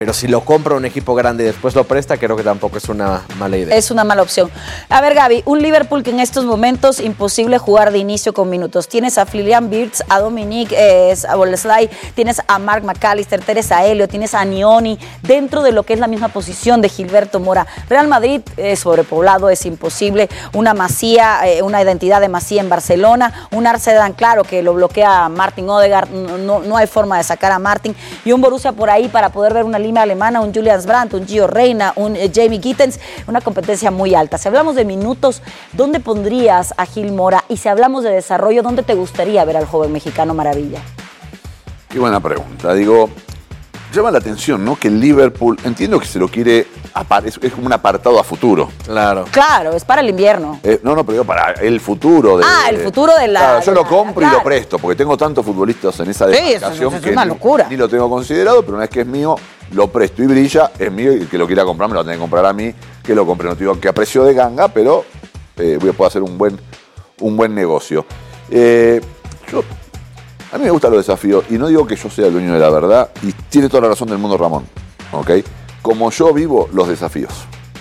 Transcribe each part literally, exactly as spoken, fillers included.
Pero si lo compra un equipo grande y después lo presta, creo que tampoco es una mala idea. Es una mala opción. A ver, Gaby, un Liverpool que en estos momentos imposible jugar de inicio con minutos. Tienes a Florian Wirtz, a Dominic eh, Szoboszlai, tienes a Mark McAllister, tienes a Elliot, tienes a Nioni, dentro de lo que es la misma posición de Gilberto Mora. Real Madrid es sobrepoblado, es imposible. Una Masía, eh, una identidad de Masía en Barcelona, un Arsenal, claro, que lo bloquea Martin Odegaard, no, no, no hay forma de sacar a Martin, y un Borussia por ahí para poder ver una línea alemana, un Julian Brandt, un Gio Reyna, un eh, Jamie Gittens, una competencia muy alta. Si hablamos de minutos, ¿dónde pondrías a Gil Mora? Y si hablamos de desarrollo, ¿dónde te gustaría ver al joven mexicano maravilla? Qué buena pregunta. Digo, llama la atención, ¿no? Que el Liverpool, entiendo que se lo quiere, es, es como un apartado a futuro. Claro. Claro, es para el invierno. Eh, no, no, pero digo, para el futuro. De, ah, el futuro de la... Claro, yo de lo la, compro claro. y lo presto, porque tengo tantos futbolistas en esa demarcación sí, eso, eso que es una ni, locura. ni lo tengo considerado, pero una vez que es mío, lo presto y brilla, es mío, y el que lo quiera comprar me lo tiene que comprar a mí, que lo compre. No te digo que a precio de ganga, pero eh, voy a poder hacer un buen, un buen negocio. Eh, yo, a mí me gustan los desafíos, y no digo que yo sea el dueño de la verdad, y tiene toda la razón del mundo Ramón, ¿ok? Como yo vivo los desafíos.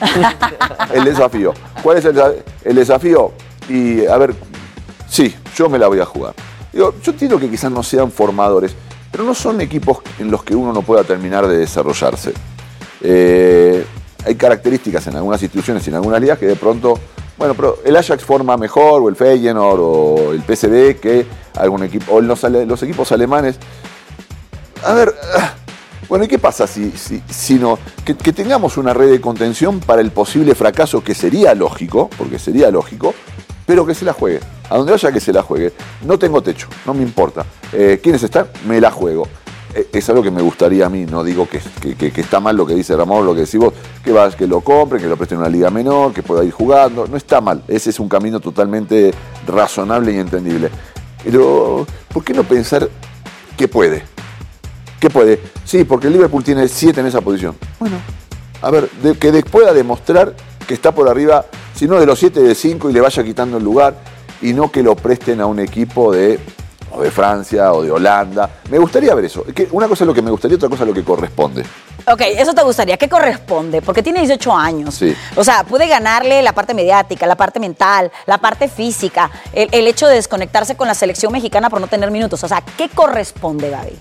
El desafío. ¿Cuál es el, el desafío? Y, a ver, sí, yo me la voy a jugar. Digo, yo entiendo que quizás no sean formadores, pero no son equipos en los que uno no pueda terminar de desarrollarse. Eh, hay características en algunas instituciones y en algunas ligas que de pronto, bueno, pero el Ajax forma mejor, o el Feyenoord, o el P S V, que algún equipo, o los, los equipos alemanes. A ver, bueno, ¿y qué pasa si, si, si no? Que, que tengamos una red de contención para el posible fracaso, que sería lógico, porque sería lógico, pero que se la juegue. A donde vaya que se la juegue. No tengo techo, no me importa. Eh, ¿Quiénes están? Me la juego. Eh, es algo que me gustaría a mí, no digo que, que, que, que está mal lo que dice Ramón, lo que decís vos, que, vas, que lo compren, que lo presten en una liga menor, que pueda ir jugando. No está mal, ese es un camino totalmente razonable y entendible. Pero, ¿por qué no pensar que puede? ¿Qué puede? Sí, porque el Liverpool tiene siete en esa posición. Bueno, a ver, de, que de, pueda demostrar que está por arriba, si no de los siete, de cinco, y le vaya quitando el lugar, y no que lo presten a un equipo de, o de Francia o de Holanda. Me gustaría ver eso. Que una cosa es lo que me gustaría, otra cosa es lo que corresponde. Ok, eso te gustaría. ¿Qué corresponde? Porque tiene dieciocho años. Sí. O sea, puede ganarle la parte mediática, la parte mental, la parte física, el, el hecho de desconectarse con la selección mexicana por no tener minutos. O sea, ¿qué corresponde, Gaby?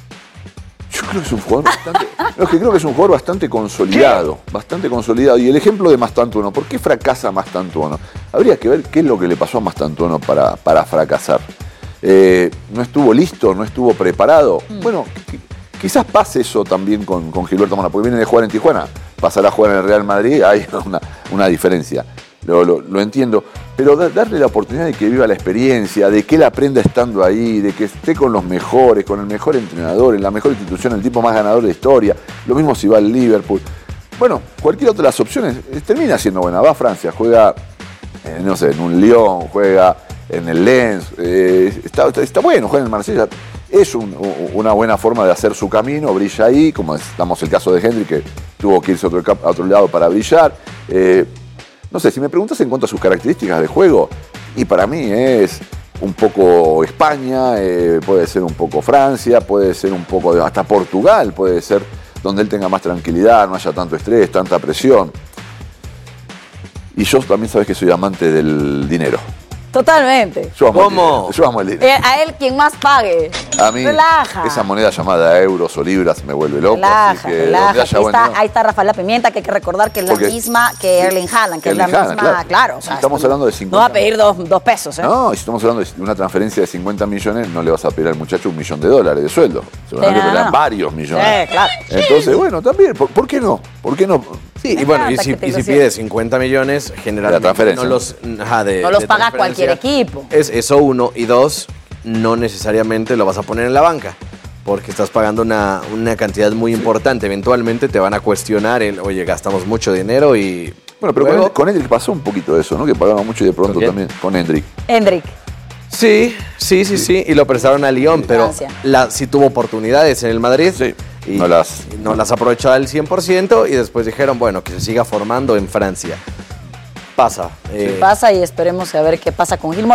Yo creo que es un jugador bastante, no, es que creo que es un jugador bastante consolidado, ¿Qué? bastante consolidado. Y el ejemplo de Mastantuono, ¿por qué fracasa Mastantuono? Habría que ver qué es lo que le pasó a Mastantuono para, para fracasar. Eh, no estuvo listo, no estuvo preparado. Mm. Bueno, quizás pase eso también con, con Gilberto Mora, porque viene de jugar en Tijuana, pasará a jugar en el Real Madrid, hay una, una diferencia. Lo, lo, lo entiendo, pero da, darle la oportunidad de que viva la experiencia, de que él aprenda estando ahí, de que esté con los mejores, con el mejor entrenador, en la mejor institución, el tipo más ganador de historia. Lo mismo si va al Liverpool. Bueno, cualquier otra de las opciones eh, termina siendo buena. Va a Francia, juega, eh, no sé, en un Lyon, juega en el Lens, eh, está, está, está bueno, juega en el Marsella. Es un, una buena forma de hacer su camino, brilla ahí, como estamos el caso de Henry, que tuvo que irse a otro, a otro lado para brillar. Eh, No sé, si me preguntas en cuanto a sus características de juego, y para mí es un poco España, eh, puede ser un poco Francia, puede ser un poco de, hasta Portugal, puede ser donde él tenga más tranquilidad, no haya tanto estrés, tanta presión. Y yo también sabes que soy amante del dinero. Totalmente. Yo amo ¿Cómo? El yo amo el dinero. Eh, a él quien más pague. A mí, relaja. Esa moneda llamada euros o libras me vuelve loco. Relaja, así que relaja. donde haya Ahí, buen está, dinero. ahí está Rafael La Pimienta, que hay que recordar que es Porque, la misma que Erling Haaland, que Erling es la Haaland, misma, claro. claro. O sea, Estamos hablando de cincuenta. No va a pedir dos, dos pesos, ¿eh? No, y si estamos hablando de una transferencia de cincuenta millones, no le vas a pedir al muchacho un millón de dólares de sueldo. Seguramente Sí, no, le dan no. varios millones. Sí, claro. Entonces, bueno, también, ¿por, ¿por qué no? ¿Por qué no? Sí, Me y bueno, y encanta si, que te y si ilusiones. pide cincuenta millones, generalmente transferencia. no los, ajá, de, No los de paga transferencia. cualquier equipo. Es eso uno. Y dos, no necesariamente lo vas a poner en la banca, porque estás pagando una, una cantidad muy importante. Eventualmente te van a cuestionar el, oye, gastamos mucho dinero y... Bueno, pero luego, con, con Hendrik pasó un poquito eso, ¿no? Que pagaban mucho y de pronto ¿Con quién? también con Hendrik. Hendrik. Sí, sí, sí, sí, y lo prestaron a Lyon, pero Francia. la, sí tuvo oportunidades en el Madrid. Sí, y no las- y no las aprovechó al cien por ciento y después dijeron, bueno, que se siga formando en Francia. Pasa. eh, Pasa y esperemos a ver qué pasa con Gil Mora.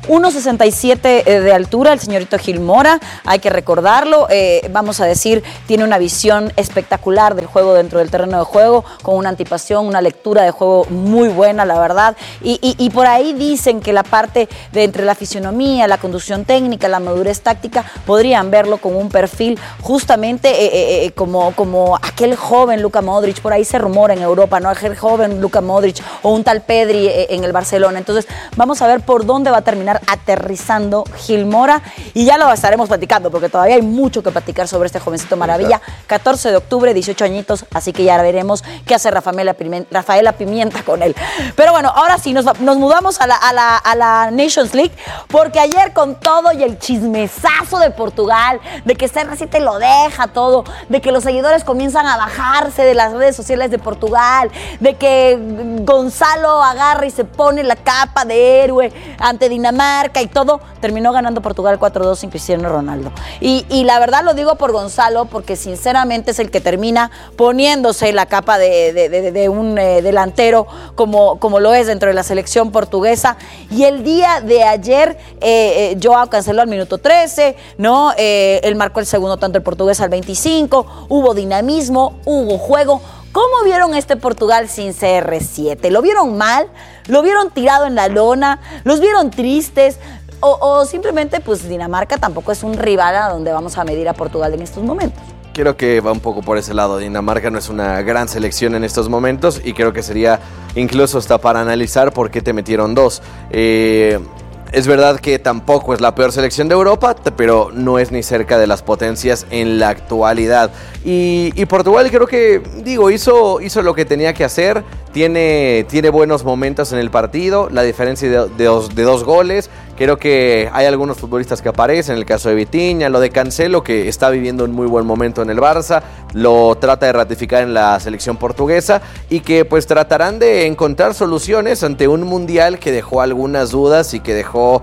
uno sesenta y siete de altura, el señorito Gil Mora, hay que recordarlo, eh, vamos a decir, tiene una visión espectacular del juego dentro del terreno de juego, con una anticipación, una lectura de juego muy buena, la verdad, y, y, y por ahí dicen que la parte de entre la fisionomía, la conducción técnica, la madurez táctica, podrían verlo con un perfil justamente eh, eh, como, como aquel joven Luka Modric, por ahí se rumora en Europa, ¿no? Aquel joven Luka Modric o un tal Pedri eh, en el Barcelona. Entonces, vamos a ver por dónde va a terminar aterrizando Gil Mora y ya lo estaremos platicando porque todavía hay mucho que platicar sobre este jovencito maravilla. catorce de octubre, dieciocho añitos, así que ya veremos qué hace Rafaela Pimienta, Rafaela Pimienta con él. Pero bueno, ahora sí, nos, nos mudamos a la, a, la, a la Nations League porque ayer con todo y el chismesazo de Portugal, de que C R siete lo deja todo, de que los seguidores comienzan a bajarse de las redes sociales de Portugal, de que Gonzalo agarra y se pone la capa de héroe ante Dinamarca y todo, terminó ganando Portugal cuatro dos sin Cristiano Ronaldo. Y, y la verdad lo digo por Gonzalo, porque sinceramente es el que termina poniéndose la capa de, de, de, de un eh, delantero como, como lo es dentro de la selección portuguesa. Y el día de ayer, eh, eh, Joao canceló al minuto trece, ¿no? Eh, él marcó el segundo tanto el portugués al veinticinco, hubo dinamismo, hubo juego. ¿Cómo vieron este Portugal sin C R siete? ¿Lo vieron mal? ¿Lo vieron tirado en la lona? ¿Los vieron tristes? O, o simplemente, pues Dinamarca tampoco es un rival a donde vamos a medir a Portugal en estos momentos. Creo que va un poco por ese lado. Dinamarca no es una gran selección en estos momentos y creo que sería incluso hasta para analizar por qué te metieron dos. Eh... Es verdad que tampoco es la peor selección de Europa, pero no es ni cerca de las potencias en la actualidad. Y, y Portugal creo que, digo, hizo, hizo lo que tenía que hacer. Tiene, tiene buenos momentos en el partido, la diferencia de, de, dos, de dos goles. Creo que hay algunos futbolistas que aparecen, en el caso de Vitinha, lo de Cancelo, que está viviendo un muy buen momento en el Barça, lo trata de ratificar en la selección portuguesa y que pues tratarán de encontrar soluciones ante un mundial que dejó algunas dudas y que dejó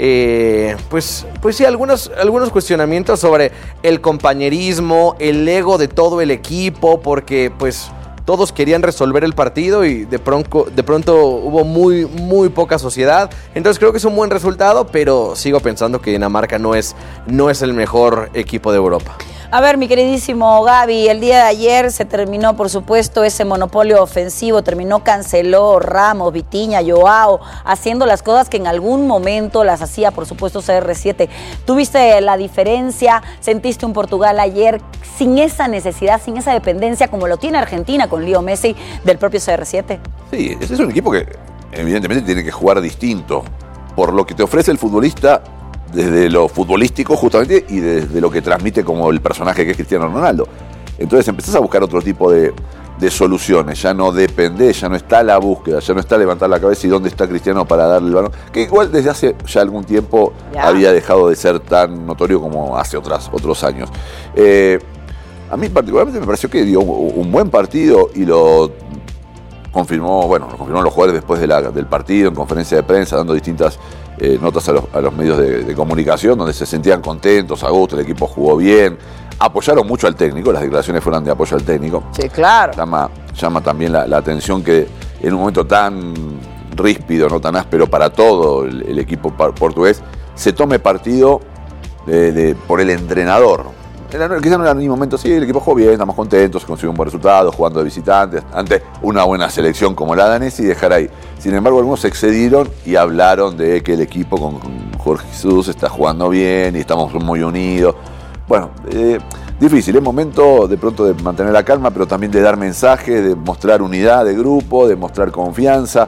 eh, pues, pues sí, algunos, algunos cuestionamientos sobre el compañerismo, el ego de todo el equipo, porque pues todos querían resolver el partido y de pronto, de pronto hubo muy, muy poca sociedad. Entonces creo que es un buen resultado, pero sigo pensando que Dinamarca no es, no es el mejor equipo de Europa. A ver, mi queridísimo Gaby, el día de ayer se terminó, por supuesto, ese monopolio ofensivo, terminó Cancelo, Ramos, Vitinha, Joao, haciendo las cosas que en algún momento las hacía, por supuesto, C R siete. ¿Tuviste la diferencia? ¿Sentiste un Portugal ayer sin esa necesidad, sin esa dependencia, como lo tiene Argentina con Leo Messi, del propio C R siete? Sí, ese es un equipo que evidentemente tiene que jugar distinto, por lo que te ofrece el futbolista desde lo futbolístico justamente y desde lo que transmite como el personaje que es Cristiano Ronaldo. Entonces empezás a buscar otro tipo de, de soluciones, ya no depende, ya no está la búsqueda, ya no está levantar la cabeza y dónde está Cristiano para darle el balón, que igual desde hace ya algún tiempo ya había dejado de ser tan notorio como hace otras, otros años. Eh, a mí particularmente me pareció que dio un buen partido y lo confirmó, bueno, lo confirmó los jugadores después de la, del partido, en conferencia de prensa, dando distintas eh, notas a los, a los medios de, de comunicación, donde se sentían contentos, a gusto, el equipo jugó bien, apoyaron mucho al técnico, las declaraciones fueron de apoyo al técnico. Sí, claro. Llama, llama también la, la atención que en un momento tan ríspido, no tan áspero para todo el, el equipo portugués, se tome partido de, de, por el entrenador. Quizás no era ni momento, sí, el equipo jugó bien, estamos contentos, se consiguió un buen resultado, jugando de visitantes, ante una buena selección como la danesa y dejar ahí. Sin embargo, algunos se excedieron y hablaron de que el equipo con, con Jorge Jesús está jugando bien y estamos muy unidos. Bueno, eh, difícil, es momento de pronto de mantener la calma, pero también de dar mensajes, de mostrar unidad de grupo, de mostrar confianza.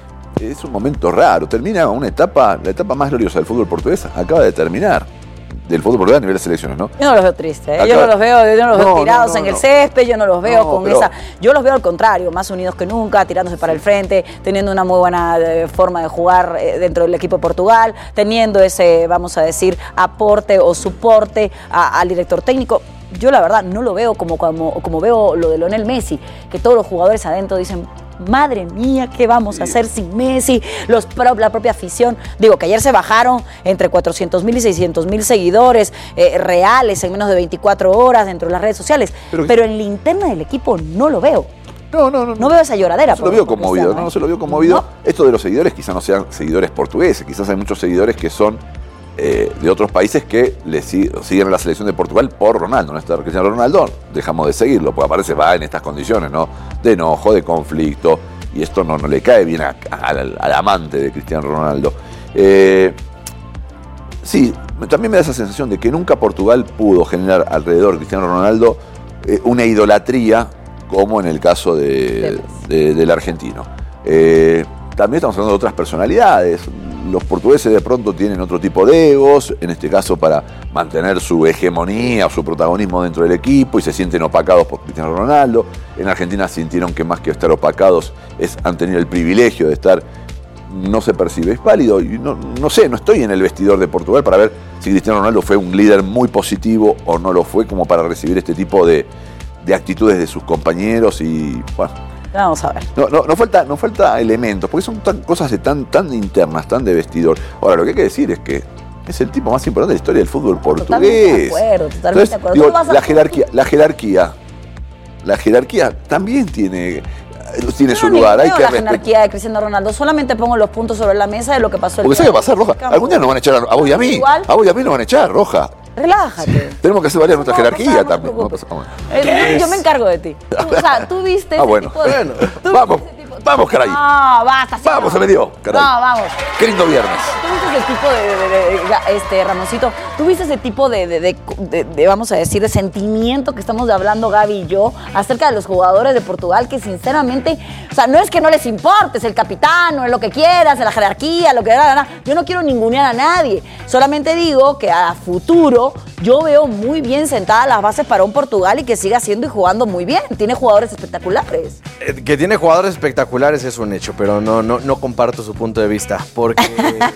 Es un momento raro, termina una etapa, la etapa más gloriosa del fútbol portugués acaba de terminar. Del fútbol portugués a nivel de selecciones, ¿no? Yo no los veo tristes, ¿eh? yo no los veo, yo no los veo no, tirados no, no, en el no. césped, yo no los veo No, con pero... esa... Yo los veo al contrario, más unidos que nunca, tirándose para el frente, teniendo una muy buena eh, forma de jugar eh, dentro del equipo de Portugal, teniendo ese, vamos a decir, aporte o soporte a, al director técnico. Yo la verdad no lo veo como, como, como veo lo de Lionel Messi, que todos los jugadores adentro dicen... Madre mía, ¿qué vamos a hacer sin Messi? Los, la propia afición. Digo, que ayer se bajaron entre cuatrocientos mil y seiscientos mil seguidores eh, reales en menos de veinticuatro horas dentro de las redes sociales. Pero, pero en la interna del equipo no lo veo. No, no, no. No veo esa lloradera. No se lo veo conmovido, no, no se lo veo conmovido. ¿No? Esto de los seguidores quizás no sean seguidores portugueses, quizás hay muchos seguidores que son eh, de otros países que le sig- siguen a la selección de Portugal por Ronaldo. No está Cristiano Ronaldo, dejamos de seguirlo, porque aparece, va en estas condiciones, ¿no? De enojo, de conflicto, y esto no, no le cae bien a, a, al, al amante de Cristiano Ronaldo. Eh, sí, también me da esa sensación de que nunca Portugal pudo generar alrededor de Cristiano Ronaldo eh, una idolatría como en el caso de, de, del argentino. Eh, también estamos hablando de otras personalidades. Los portugueses de pronto tienen otro tipo de egos, en este caso para mantener su hegemonía o su protagonismo dentro del equipo, y se sienten opacados por Cristiano Ronaldo. En Argentina sintieron que más que estar opacados es, han tenido el privilegio de estar, no se percibe, es válido. Y no, no sé, no estoy en el vestidor de Portugal para ver si Cristiano Ronaldo fue un líder muy positivo o no lo fue, como para recibir este tipo de, de actitudes de sus compañeros. Y bueno, vamos a ver. no, no, no falta, no falta elementos, porque son tan, cosas de tan, tan internas, tan de vestidor. Ahora, lo que hay que decir es que es el tipo más importante de la historia del fútbol portugués. Totalmente de acuerdo, totalmente Entonces, de acuerdo. digo, ¿Cómo vas a- la jerarquía, la jerarquía, la jerarquía también tiene, tiene su Yo no lugar. Hay niego que la respetar. jerarquía de Cristiano Ronaldo, solamente pongo los puntos sobre la mesa de lo que pasó el Porque día ¿sabe qué de va a pasar, hoy. Roja? Algún día nos van a echar a, a vos y a mí. Igual. A vos y a mí nos van a echar, Roja. Relájate. Tenemos que hacer varias nuestra No, jerarquía no te también. No preocupes. pasa nada. Eh, yo me encargo de ti. Tú, o sea, tú viste Ah, ese bueno. tipo de... Bueno, tú vamos, viste ese tipo- vamos, caray. No, basta. sí, Vamos, no. se me dio, caray. No, vamos. Qué lindo viernes. ¿Tú viste ese tipo de, de- de- de- este, Ramoncito, tú viste ese tipo de, de- de- de- de, vamos a decir, de sentimiento que estamos hablando Gaby y yo acerca de los jugadores de Portugal, que sinceramente, o sea, no es que no les importe, es el capitán, o es lo que quieras, es la jerarquía, lo que da, yo no quiero ningunear a nadie, solamente digo que a futuro yo veo muy bien sentadas las bases para un Portugal y que siga siendo y jugando muy bien, tiene jugadores espectaculares. Eh, Que tiene jugadores espectaculares es un hecho, pero no, no, no comparto su punto de vista, porque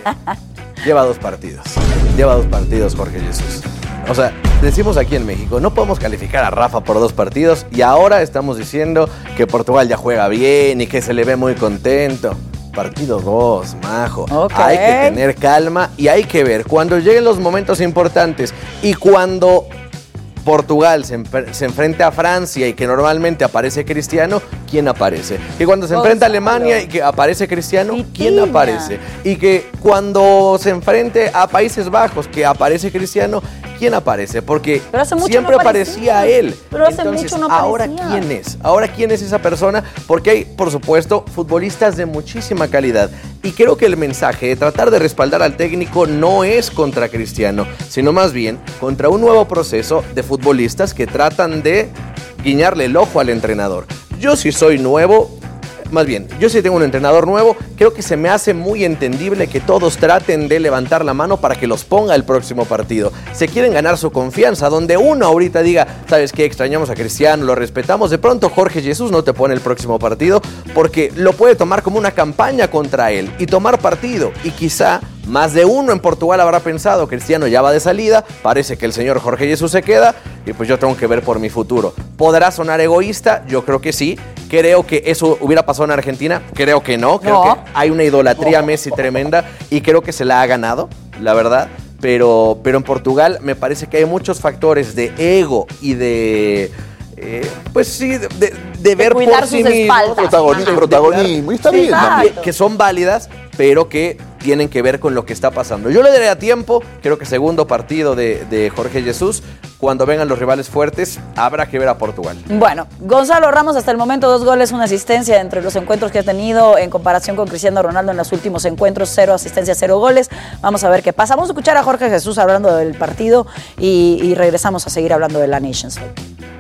lleva dos partidos. Lleva dos partidos Jorge Jesús. O sea, decimos aquí en México, no podemos calificar a Rafa por dos partidos y ahora estamos diciendo que Portugal ya juega bien y que se le ve muy contento. Partido dos, majo. Ok. Hay que tener calma y hay que ver cuando lleguen los momentos importantes y cuando Portugal se, emp- se enfrenta a Francia y que normalmente aparece Cristiano, ¿quién aparece? Que cuando se enfrenta a Gonzalo. Alemania y que aparece Cristiano, ¿quién Vitinha. aparece? Y que cuando se enfrente a Países Bajos, que aparece Cristiano, ¿quién aparece? Porque Pero hace mucho siempre no aparecía. aparecía él. Pero hace Entonces, mucho no ahora aparecía. ¿quién es? Ahora ¿quién es esa persona? Porque hay, por supuesto, futbolistas de muchísima calidad. Y creo que el mensaje de tratar de respaldar al técnico no es contra Cristiano, sino más bien contra un nuevo proceso de futbolistas que tratan de guiñarle el ojo al entrenador. Yo si soy nuevo, más bien, yo si tengo un entrenador nuevo, creo que se me hace muy entendible que todos traten de levantar la mano para que los ponga el próximo partido. Se quieren ganar su confianza, donde uno ahorita diga, ¿sabes qué? Extrañamos a Cristiano, lo respetamos. De pronto Jorge Jesús no te pone el próximo partido porque lo puede tomar como una campaña contra él y tomar partido. Y quizá más de uno en Portugal habrá pensado, Cristiano ya va de salida, parece que el señor Jorge Jesús se queda y pues yo tengo que ver por mi futuro. ¿Podrá sonar egoísta? Yo creo que sí. Creo que eso hubiera pasado en Argentina. Creo que no. Creo No. que hay una idolatría a Messi tremenda y creo que se la ha ganado, la verdad. Pero, pero en Portugal me parece que hay muchos factores de ego y de... eh, pues sí, de, de- de ver cuidar por sí sus mismos. espaldas. Protagonismo, Ajá. protagonismo. Y está Sí, bien exacto. también. Que son válidas, pero que tienen que ver con lo que está pasando. Yo le daría tiempo, creo que segundo partido de, de Jorge Jesús, cuando vengan los rivales fuertes, habrá que ver a Portugal. Bueno, Gonzalo Ramos hasta el momento dos goles, una asistencia entre los encuentros que ha tenido en comparación con Cristiano Ronaldo en los últimos encuentros, cero asistencias, cero goles. Vamos a ver qué pasa. Vamos a escuchar a Jorge Jesús hablando del partido y, y regresamos a seguir hablando de la Nations League.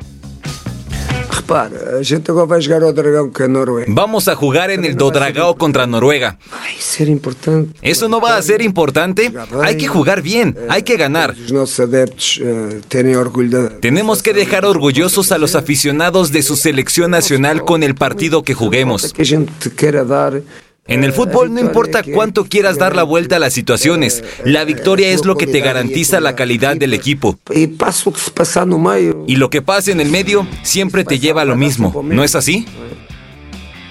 Repara, a gente agora vai jogar ao Dragão, que é a Noruega. Vamos a jugar en el Dodragao contra Noruega. Vai ser importante. ¿Eso no va a ser importante? Hay que jugar bien, hay que ganar. Os nossos adeptos uh, terem orgulho da... Tenemos que dejar orgullosos a los aficionados de su selección nacional con el partido que juguemos. Que a gente queira dar... En el fútbol no importa cuánto quieras dar la vuelta a las situaciones, la victoria es lo que te garantiza la calidad del equipo. E passa o que se passar no meio. Y lo que pase en el medio siempre te lleva a lo mismo, ¿no es así?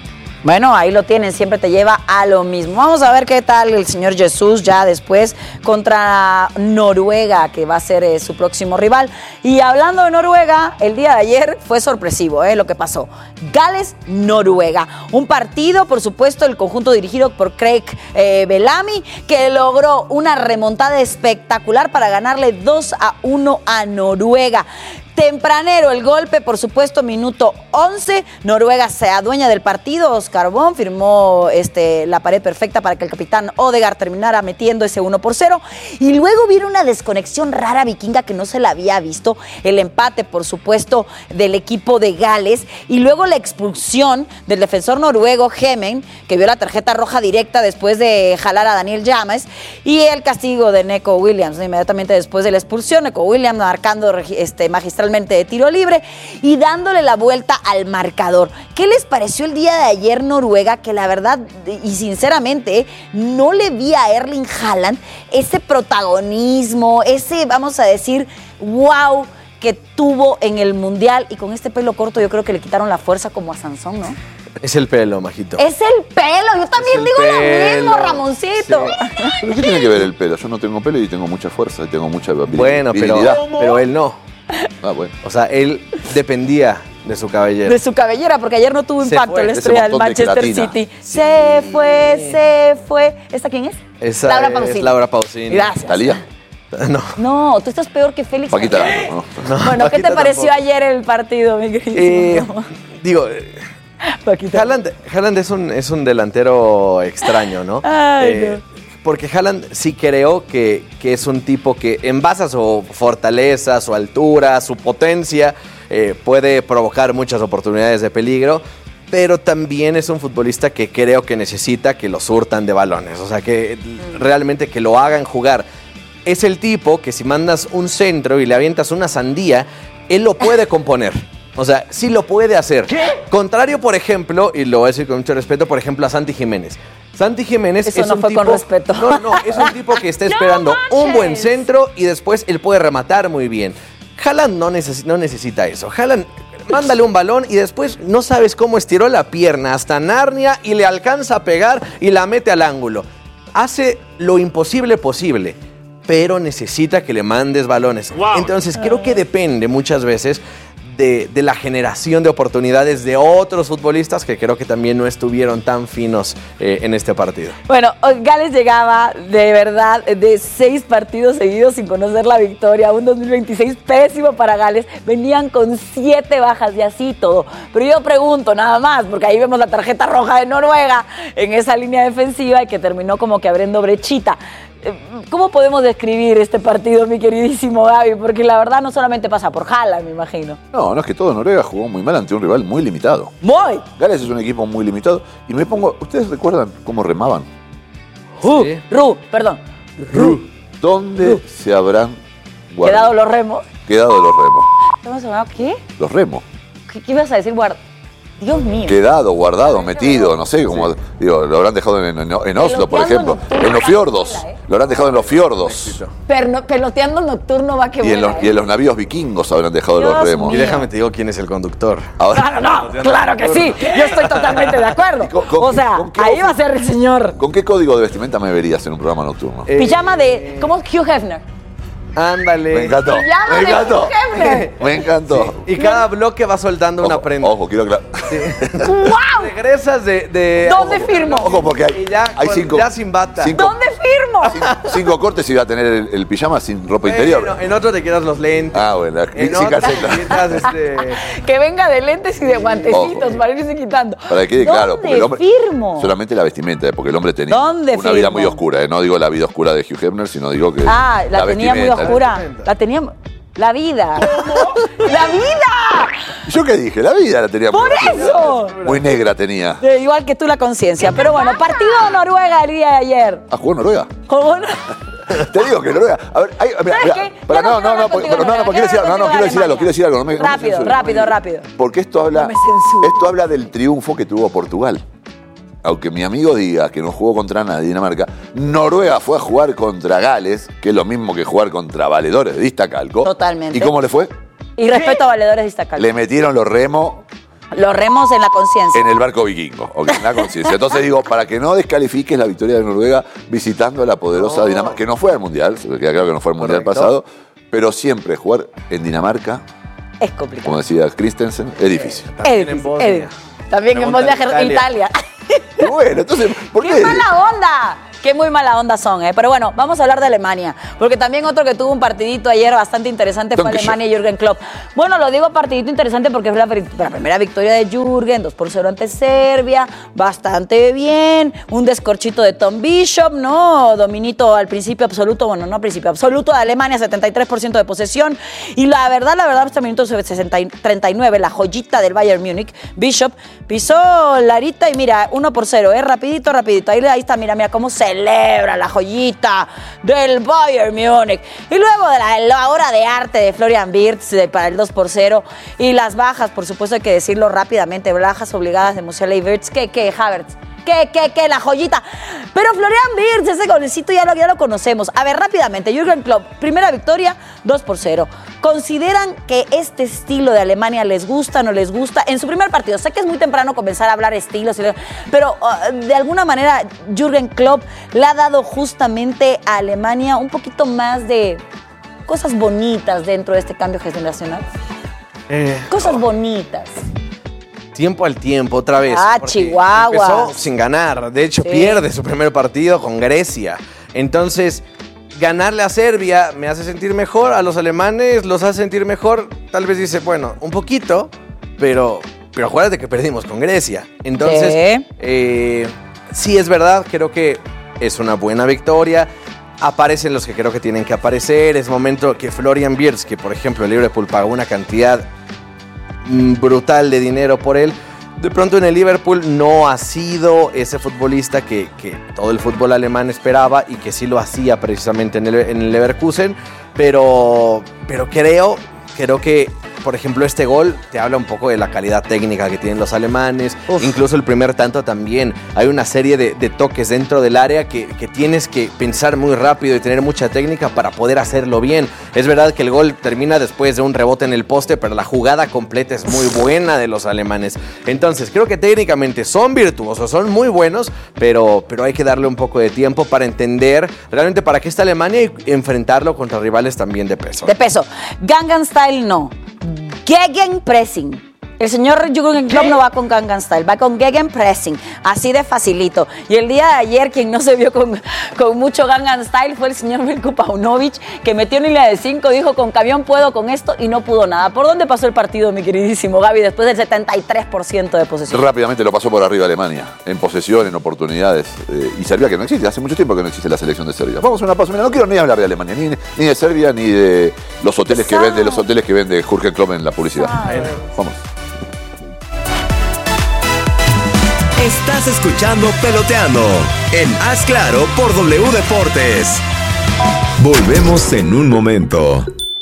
Bueno, ahí lo tienen, siempre te lleva a lo mismo. Vamos a ver qué tal el señor Jesús ya después contra Noruega, que va a ser eh, su próximo rival. Y hablando de Noruega, el día de ayer fue sorpresivo eh, lo que pasó. Gales-Noruega. Un partido, por supuesto, el conjunto dirigido por Craig eh, Bellamy, que logró una remontada espectacular para ganarle dos a uno a Noruega. Tempranero el golpe, por supuesto, minuto once. Noruega se adueña del partido. Oscar Bonn firmó este, la pared perfecta para que el capitán Odegaard terminara metiendo ese uno por cero. Y luego vino una desconexión rara vikinga que no se la había visto. El empate, por supuesto, del equipo de Gales. Y luego la expulsión del defensor noruego Hemen, que vio la tarjeta roja directa después de jalar a Daniel James. Y el castigo de Neco Williams, ¿no? Inmediatamente después de la expulsión. Neco Williams marcando este, magistralmente de tiro libre y dándole la vuelta al marcador. ¿Qué les pareció el día de ayer Noruega? Que la verdad y sinceramente no le vi a Erling Haaland ese protagonismo, ese, vamos a decir, wow, que tuvo en el Mundial, y con este pelo corto yo creo que le quitaron la fuerza como a Sansón, ¿no? Es el pelo, majito. Es el pelo, yo también digo pelo. lo mismo, Ramoncito. Sí. ¿Pero qué tiene que ver el pelo? Yo no tengo pelo y tengo mucha fuerza y tengo mucha virilidad. Bueno, pero, pero él no. Ah, bueno. O sea, él dependía de su cabellera. De su cabellera, porque ayer no tuvo Se impacto fue. la Ese estrella del montón de Manchester queratina. City. Se fue, se fue. ¿Esta quién es? Esa Laura es Pausini. Laura Pausini. Gracias. ¿Talía? No. No, tú estás peor que Félix. Paquita, Aguilar. no. no Bueno, ¿qué te Paquita pareció tampoco. ayer el partido, mi querido? Eh, digo, eh, Paquita. Haaland, Haaland es, un, es un delantero extraño, ¿no? Ay, Eh, no. Porque Haaland sí creo que, que es un tipo que en base a su fortaleza, su altura, su potencia, eh, puede provocar muchas oportunidades de peligro, pero también es un futbolista que creo que necesita que lo surtan de balones, o sea, que realmente que lo hagan jugar. Es el tipo que si mandas un centro y le avientas una sandía, él lo puede componer. O sea, sí lo puede hacer. ¿Qué? Contrario, por ejemplo, y lo voy a decir con mucho respeto, por ejemplo, a Santi Jiménez. Santi Jiménez Eso es no un fue tipo, con respeto. No, no, es un tipo que está esperando No un buen manches. centro y después él puede rematar muy bien. Haaland no, neces- no necesita eso. Haaland, mándale un balón y después no sabes cómo estiró la pierna hasta Narnia y le alcanza a pegar y la mete al ángulo. Hace lo imposible posible, pero necesita que le mandes balones. Wow. Entonces creo que depende muchas veces de, de la generación de oportunidades de otros futbolistas que creo que también no estuvieron tan finos eh, en este partido. Bueno, Gales llegaba de verdad de seis partidos seguidos sin conocer la victoria, un dos mil veintiséis pésimo para Gales, venían con siete bajas y así todo. Pero yo pregunto nada más, porque ahí vemos la tarjeta roja de Noruega en esa línea defensiva y que terminó como que abriendo brechita. ¿Cómo podemos describir este partido, mi queridísimo Gaby? Porque la verdad no solamente pasa por Haaland, me imagino. No, no es que todo Noruega jugó muy mal ante un rival muy limitado. ¡Muy! Gales es un equipo muy limitado. Y me pongo, ¿ustedes recuerdan cómo remaban? Uh, Sí. Ru, perdón. ¿Dónde se habrán guardado- Quedado los remos. quedado los remos? ¿Hemos hablado qué? Los remos. ¿Qué, qué ibas a decir, guarda? Dios mío. Quedado, guardado, metido, no sé, como digo, lo habrán dejado en, en- en Oslo, por ejemplo. En los fiordos. Lo habrán dejado en los fiordos. Perno- peloteando nocturno va que Y en, vuela, los, ¿eh? y en los navíos vikingos habrán dejado Dios los remos. Y déjame te digo quién es el conductor. Ahora, Claro, no, claro que sí. Yo estoy totalmente de acuerdo. ¿Con- con- O sea, con qué ahí ojo? va a ser el señor. ¿con qué código de vestimenta me verías en un programa nocturno? Eh, Pijama de. ¿Cómo es Hugh Hefner? Ándale. Me encantó. Pijama Me de encantó. Hugh Hefner. Me encantó. Y cada bloque va soltando una Ojo, prenda. ojo, quiero aclarar. ¡Wow! Regresas de... de ¿Dónde firmo? Ojo, porque hay, Y ya, hay con- cinco, ya sin bata. cinco- ¿Dónde firmo? cinco cortes y va a tener el, el pijama sin ropa Bueno, interior. en otro te quedas los lentes. Ah, bueno, En sin otro calceta. te quitas este... Que venga de lentes y de guantecitos Ojo. para irse quitando. Para que quede claro, porque el ¿Dónde hombre. firmo? Solamente la vestimenta, porque el hombre tenía ¿Dónde una vida firmo? muy oscura. eh. No digo la vida oscura de Hugh Hefner, sino digo que. Ah, la, tenía muy vestimenta. oscura. La tenía. La vida. ¡La vida! ¿Yo qué dije? La vida la tenía ¡Por muy oscura. eso! Muy negra tenía. Eh, igual que tú la conciencia. Pero bueno, partido Noruega el día de ayer. ¿Ah, jugó en Noruega? ¿Cómo no? Te digo que Noruega. A ver, hay, mira, ¿Sabes mira, qué? para, Ya no no, quiero no, hablar no, porque- contigo pero no, de no, porque quiero decir, Noruega, no, no, quiero quiero decir hablar algo, quiero decir algo. No me, no me Rápido, censures. rápido, rápido. Porque esto habla, No me censures. esto habla del triunfo que tuvo Portugal. Aunque mi amigo diga que no jugó contra nadie Dinamarca, Noruega fue a jugar contra Gales, que es lo mismo que jugar contra valedores de Iztacalco. Totalmente. ¿Y cómo le fue? Y respeto a valedores de esta Le metieron los remos Los remos en la conciencia. En el barco vikingo, ok, en la conciencia. Entonces digo, para que no descalifiques la victoria de Noruega visitando a la poderosa oh. Dinamarca, que no fue al Mundial, se queda claro que no fue al Mundial Correcto. pasado, pero siempre jugar en Dinamarca, es complicado. Como decía Christensen, es difícil. Es difícil. En Bosnia. También en Bosnia, Italia. Italia. Y bueno, entonces, ¿por qué? ¡Qué mala onda! Qué muy mala onda son, ¿eh? Pero bueno, vamos a hablar de Alemania. Porque también otro que tuvo un partidito ayer bastante interesante fue Danke Alemania y Jürgen Klopp. Bueno, lo digo partidito interesante porque fue la, la primera victoria de Jürgen, dos por cero ante Serbia. Bastante bien. Un descorchito de Tom Bishop, ¿no? Dominito al principio absoluto, bueno, no al principio absoluto de Alemania, setenta y tres por ciento de posesión. Y la verdad, la verdad, hasta el minuto treinta y nueve, la joyita del Bayern Múnich, Bishop, pisó Larita y mira, uno por cero, ¿eh? Rapidito, rapidito. Ahí, ahí está, mira, mira cómo se celebra la joyita del Bayern Múnich. Y luego de la, la obra de arte de Florian Wirtz de, para el dos por cero y las bajas, por supuesto hay que decirlo rápidamente, bajas obligadas de Musiala y Wirtz. ¿Qué, qué, Havertz? ¿Qué, qué, qué? La joyita. Pero Florian Wirtz, ese golecito ya lo, ya lo conocemos. A ver, rápidamente, Jürgen Klopp, primera victoria, dos por cero. ¿Consideran que este estilo de Alemania les gusta o no les gusta? En su primer partido, sé que es muy temprano comenzar a hablar estilos, pero uh, de alguna manera Jürgen Klopp le ha dado justamente a Alemania un poquito más de cosas bonitas dentro de este cambio generacional. Eh, cosas oh. bonitas. Tiempo al tiempo, otra vez. Ah, Chihuahua. Empezó sin ganar. De hecho, sí. pierde su primer partido con Grecia. Entonces, ganarle a Serbia me hace sentir mejor. A los alemanes los hace sentir mejor. Tal vez dice, bueno, un poquito, pero, pero acuérdate que perdimos con Grecia. Entonces, sí. Eh, sí es verdad, creo que es una buena victoria. Aparecen los que creo que tienen que aparecer. Es momento que Florian Wirtz, que por ejemplo el Liverpool pagó una cantidad brutal de dinero por él, de pronto en el Liverpool no ha sido ese futbolista que, que todo el fútbol alemán esperaba y que sí lo hacía precisamente en el, en el Leverkusen, pero, pero creo, creo que por ejemplo este gol te habla un poco de la calidad técnica que tienen los alemanes. Uf. Incluso el primer tanto también hay una serie de, de toques dentro del área que, que tienes que pensar muy rápido y tener mucha técnica para poder hacerlo bien. Es verdad que el gol termina después de un rebote en el poste, pero la jugada completa es muy buena de los alemanes. Entonces creo que técnicamente son virtuosos, son muy buenos, pero, pero hay que darle un poco de tiempo para entender realmente para qué está Alemania y enfrentarlo contra rivales también de peso. De peso. Gangnam Style no. Gegenpressing. El señor Jürgen Klopp no va con Gangnam Style, va con Gegenpressing, así de facilito. Y el día de ayer, quien no se vio con, con mucho Gangnam Style fue el señor Veljko Paunovic, que metió en línea de cinco, dijo con camión puedo con esto y no pudo nada. ¿Por dónde pasó el partido, mi queridísimo Gaby, después del setenta y tres por ciento de posesión? Rápidamente lo pasó por arriba Alemania, en posesión, en oportunidades. Eh, y Serbia que no existe, hace mucho tiempo que no existe la selección de Serbia. Vamos a una pausa, mira, no quiero ni hablar de Alemania, ni, ni de Serbia, ni de los hoteles que vende, los hoteles que vende Jürgen Klopp en la publicidad. Ay. Vamos. Estás escuchando Peloteando en Haz Claro por W Deportes. Volvemos en un momento.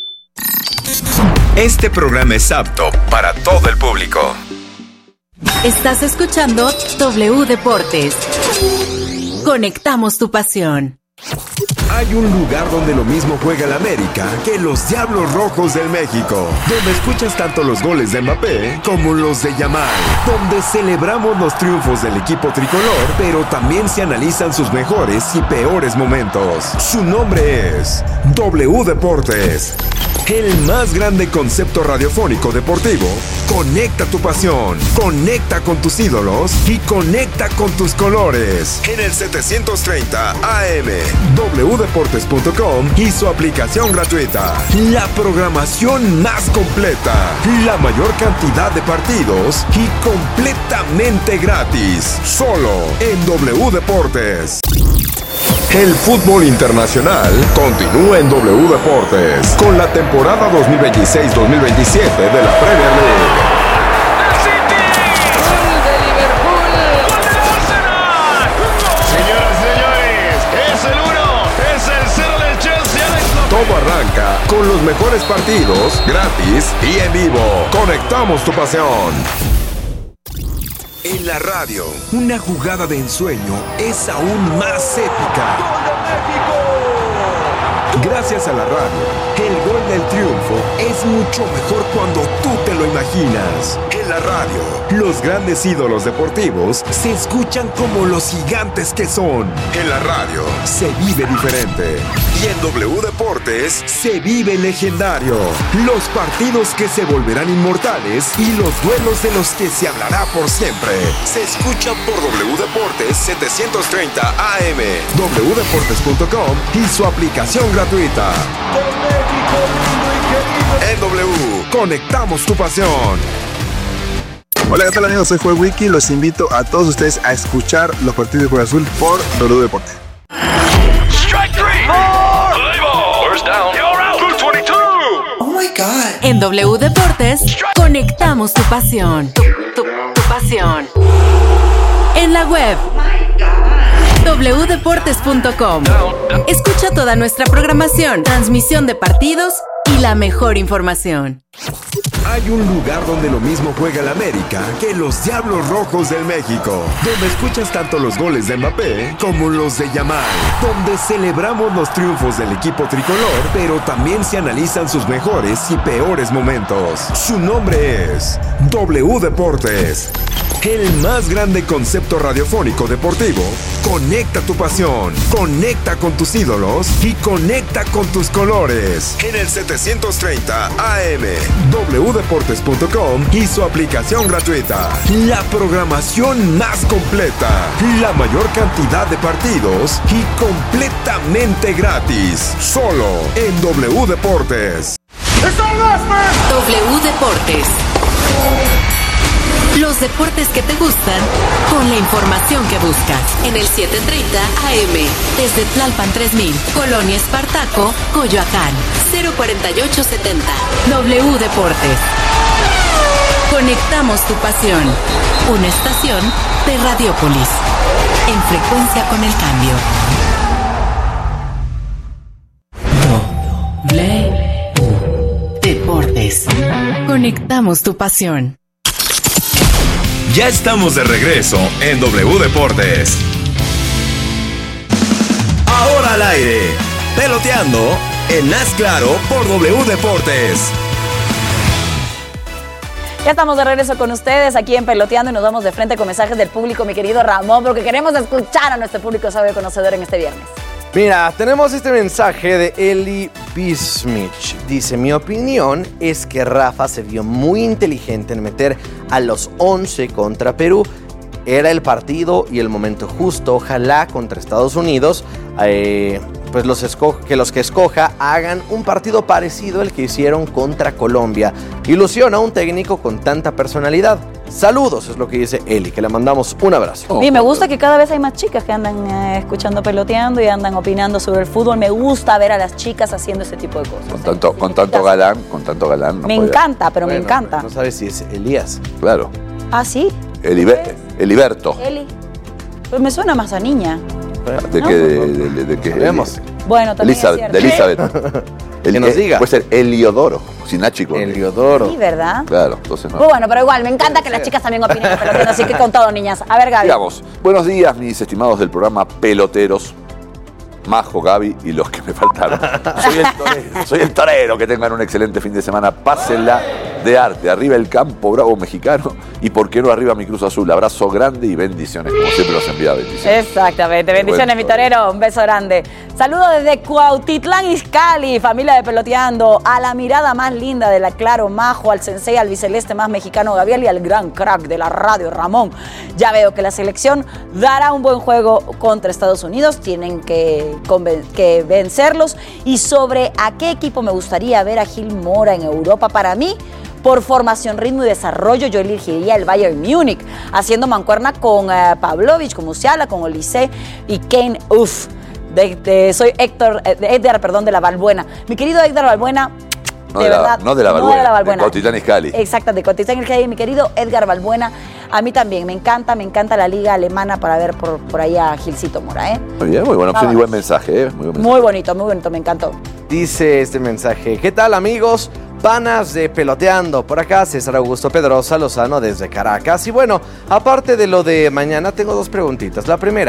Este programa es apto para todo el público. Estás escuchando W Deportes. Conectamos tu pasión. Hay un lugar donde lo mismo juega el América que los Diablos Rojos del México, donde escuchas tanto los goles de Mbappé como los de Yamal, donde celebramos los triunfos del equipo tricolor, pero también se analizan sus mejores y peores momentos. Su nombre es W Deportes. El más grande concepto radiofónico deportivo. Conecta tu pasión, conecta con tus ídolos y conecta con tus colores. En el setecientos treinta A M, w deportes punto com y su aplicación gratuita. La programación más completa, la mayor cantidad de partidos y completamente gratis. Solo en W Deportes. El fútbol internacional continúa en W Deportes con la temporada dos mil veintiséis dos mil veintisiete de la Premier League. ¡El City! ¡Gol de Liverpool! ¡Gol del Arsenal! Señoras y señores, es el uno, es el cero del Chelsea. Todo arranca con los mejores partidos, gratis y en vivo. Conectamos tu pasión. En la radio, una jugada de ensueño es aún más épica. Gracias a la radio, el gol del triunfo es mucho mejor cuando tú te lo imaginas. En la radio, los grandes ídolos deportivos se escuchan como los gigantes que son. En la radio, se vive diferente. Y en W Deportes, se vive legendario. Los partidos que se volverán inmortales y los duelos de los que se hablará por siempre. Se escuchan por W Deportes setecientos treinta A M, w deportes punto com y su aplicación gratuita. En W, conectamos tu pasión. Hola, ¿qué tal amigos? Soy Joel Wiki. Los invito a todos ustedes a escuchar los partidos de Cruz Azul por W Deporte. Strike three. Play ball. First down. You're out. Blue veintidós. Oh my God. En W Deportes, conectamos tu pasión. Tu, tu, tu pasión. En la web. w deportes punto com. Escucha toda nuestra programación, transmisión de partidos y la mejor información. Hay un lugar donde lo mismo juega el América que los Diablos Rojos del México, donde escuchas tanto los goles de Mbappé como los de Yamal, donde celebramos los triunfos del equipo tricolor, pero también se analizan sus mejores y peores momentos. Su nombre es W Deportes. El más grande concepto radiofónico deportivo. Conecta tu pasión, conecta con tus ídolos y conecta con tus colores. En el setecientos treinta A M, w deportes punto com y su aplicación gratuita. La programación más completa, la mayor cantidad de partidos y completamente gratis. Solo en W Deportes. W Deportes. Los deportes que te gustan con la información que buscas. En el setecientos treinta A M, desde Tlalpan tres mil, Colonia Espartaco, Coyoacán, cero cuarenta y ocho setenta. W Deportes. Conectamos tu pasión. Una estación de Radiópolis. En frecuencia con el cambio. W Deportes. Conectamos tu pasión. Ya estamos de regreso en W Deportes. Ahora al aire, peloteando en Haz Claro por W Deportes. Ya estamos de regreso con ustedes aquí en Peloteando y nos vamos de frente con mensajes del público, mi querido Ramón, porque queremos escuchar a nuestro público sabio conocedor en este viernes. Mira, tenemos este mensaje de Eli Bismich. Dice, mi opinión es que Rafa se vio muy inteligente en meter a los once contra Perú. Era el partido y el momento justo. Ojalá contra Estados Unidos, eh, pues los esco- que los que escoja hagan un partido parecido al que hicieron contra Colombia. Ilusiona a un técnico con tanta personalidad. Saludos, es lo que dice Eli, que le mandamos un abrazo. Y me gusta que cada vez hay más chicas que andan eh, escuchando Peloteando y andan opinando sobre el fútbol. Me gusta ver a las chicas haciendo ese tipo de cosas. Con tanto, con tanto galán, con tanto galán. No me podía. encanta, pero Bueno, me encanta. No sabes si es Elías. Claro. Ah, sí. Elibe- Eliberto. Eli. Pues me suena más a niña. ¿De no. qué? De, de, de, de qué? Sabemos. Bueno, también Elizabeth, es de cierto. Elizabeth. El, Que nos eh, diga. Puede ser Eliodoro, sin H con Eliodoro. Sí, ¿verdad? Claro, entonces no. Pues bueno, pero igual, me encanta que las chicas también opinen de Peloteando, así que con todo, niñas. A ver, Gaby. Digamos, buenos días, mis estimados del programa Peloteros. Majo, Gaby y los que me faltaron. Soy el torero, soy el torero. Que tengan un excelente fin de semana. Pásenla de arte. Arriba el campo bravo mexicano y por qué no arriba mi Cruz Azul. Abrazo grande y bendiciones. Como siempre los envía bendiciones. Exactamente, bendiciones, mi torero, un beso grande. Saludos desde Cuautitlán, Izcalli, familia de Peloteando, a la mirada más linda de la Claro, Majo, al sensei, al biceleste más mexicano, Gabriel, y al gran crack de la radio, Ramón. Ya veo que la selección dará un buen juego contra Estados Unidos, tienen que, conven- que vencerlos. Y sobre a qué equipo me gustaría ver a Gil Mora en Europa, para mí, por formación, ritmo y desarrollo, yo elegiría el Bayern Múnich, haciendo mancuerna con uh, Pavlovich, con Musiala, con Olise y Kane. Uf, de, de, soy Héctor, eh, de Edgar, perdón, de la Balbuena. Mi querido Edgar Balbuena, No de, de la- verdad. no de la Balbuena, No de la de Balbuena. Cuautitlán Izcalli. Exacto, de Cuautitlán Izcalli. Mi querido Edgar Balbuena, a mí también, me encanta, me encanta la liga alemana para ver por, por ahí a Gilcito Mora, ¿eh? Muy bien, muy buena opción y Vámonos. buen mensaje, ¿eh? Muy buen mensaje. Muy bonito, muy bonito, me encantó. Dice este mensaje, ¿qué tal amigos? Panas de Peloteando, por acá César Augusto Pedrosa Lozano desde Caracas. Y bueno, aparte de lo de mañana, tengo dos preguntitas. La primera,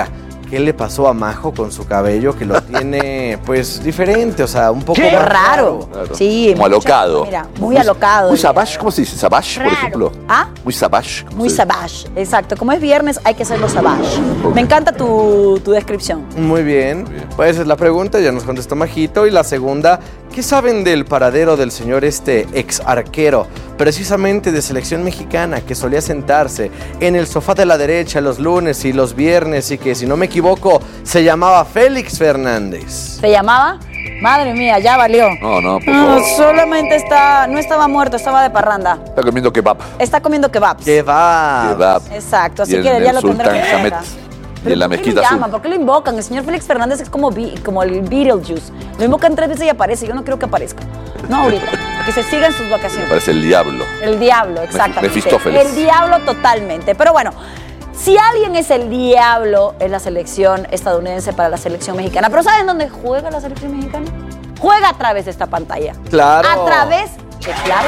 qué le pasó a Majo con su cabello, que lo tiene pues diferente, o sea, un poco Qué más raro. Claro. Sí, Como mucha- alocado. Mira, muy alocado. Muy savage, ¿cómo se dice? ¿Savage, por Raro. ejemplo? ¿Ah? Muy savage. ¿cómo Muy se dice? savage, exacto. Como es viernes, hay que hacerlo savage. Me encanta tu, tu descripción. Muy bien. Pues esa es la pregunta, ya nos contestó Majito. Y la segunda, ¿qué saben del paradero del señor este ex arquero, precisamente de selección mexicana, que solía sentarse en el sofá de la derecha los lunes y los viernes y que, si no me equivoco, se llamaba Félix Fernández? ¿Se llamaba? Madre mía, ya valió. No, no, por No, favor. solamente está, no estaba muerto, estaba de parranda. Está comiendo kebab. Está comiendo kebabs. ¿Qué va? Kebab. Exacto, así Y en que ya el lo tendrán Sultán en Hamed. cuenta. Y en la ¿Por qué mezquita lo azul. llaman? ¿Por qué lo invocan? El señor Félix Fernández es como, Be- como el Beetlejuice. Lo invocan tres veces y aparece. Yo no creo que aparezca. No ahorita. Que se siga en sus vacaciones. Parece el diablo. El diablo, exactamente. Mefistófeles. El diablo totalmente. Pero bueno, si alguien es el diablo, es la selección estadounidense para la selección mexicana. ¿Pero saben dónde juega la selección mexicana? Juega a través de esta pantalla. Claro. A través de Claro.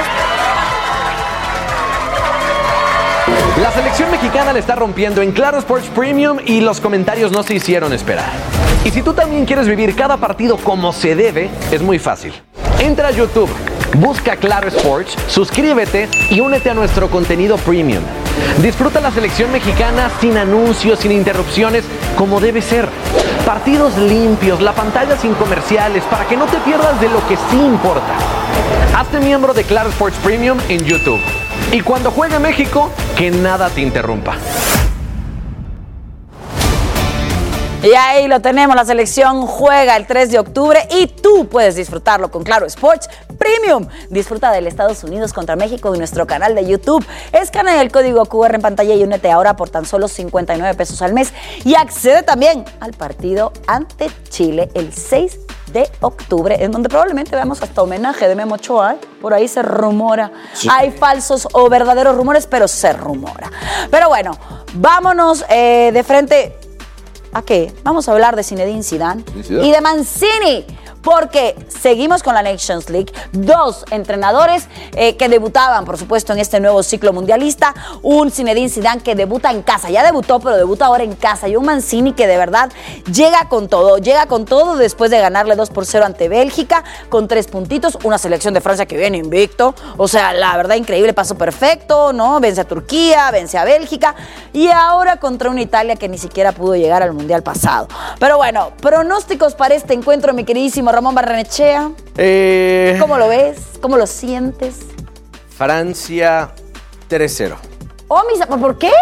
La selección mexicana le está rompiendo en Claro Sports Premium y los comentarios no se hicieron esperar. Y si tú también quieres vivir cada partido como se debe, es muy fácil. Entra a YouTube, busca Claro Sports, suscríbete y únete a nuestro contenido premium. Disfruta la selección mexicana sin anuncios, sin interrupciones, como debe ser. Partidos limpios, la pantalla sin comerciales, para que no te pierdas de lo que sí importa. Hazte miembro de Claro Sports Premium en YouTube. Y cuando juegue México, que nada te interrumpa. Y ahí lo tenemos, la selección juega el tres de octubre y tú puedes disfrutarlo con Claro Sports Premium. Disfruta del Estados Unidos contra México en nuestro canal de YouTube. Escanea el código Q R en pantalla y únete ahora por tan solo cincuenta y nueve pesos al mes. Y accede también al partido ante Chile el seis de octubre, en donde probablemente veamos hasta homenaje de Memo Ochoa, ¿eh? Por ahí se rumora. Sí. Hay falsos o verdaderos rumores, pero se rumora. Pero bueno, vámonos eh, de frente. ¿A qué? Vamos a hablar de Zinedine Zidane y de Mancini, porque seguimos con la Nations League. Dos entrenadores eh, que debutaban, por supuesto, en este nuevo ciclo mundialista. Un Zinedine Zidane que debuta en casa, ya debutó, pero debuta ahora en casa. Y un Mancini que de verdad llega con todo, llega con todo después de ganarle dos por cero ante Bélgica, con tres puntitos. Una selección de Francia que viene invicto. O sea, la verdad, increíble, paso perfecto, ¿no? Vence a Turquía, vence a Bélgica. Y ahora contra una Italia que ni siquiera pudo llegar al Mundial pasado. Pero bueno, pronósticos para este encuentro, mi queridísimo Ramón Barrenechea. Eh, ¿Cómo lo ves? ¿Cómo lo sientes? Francia tres cero. Oh, mis... ¿Por qué?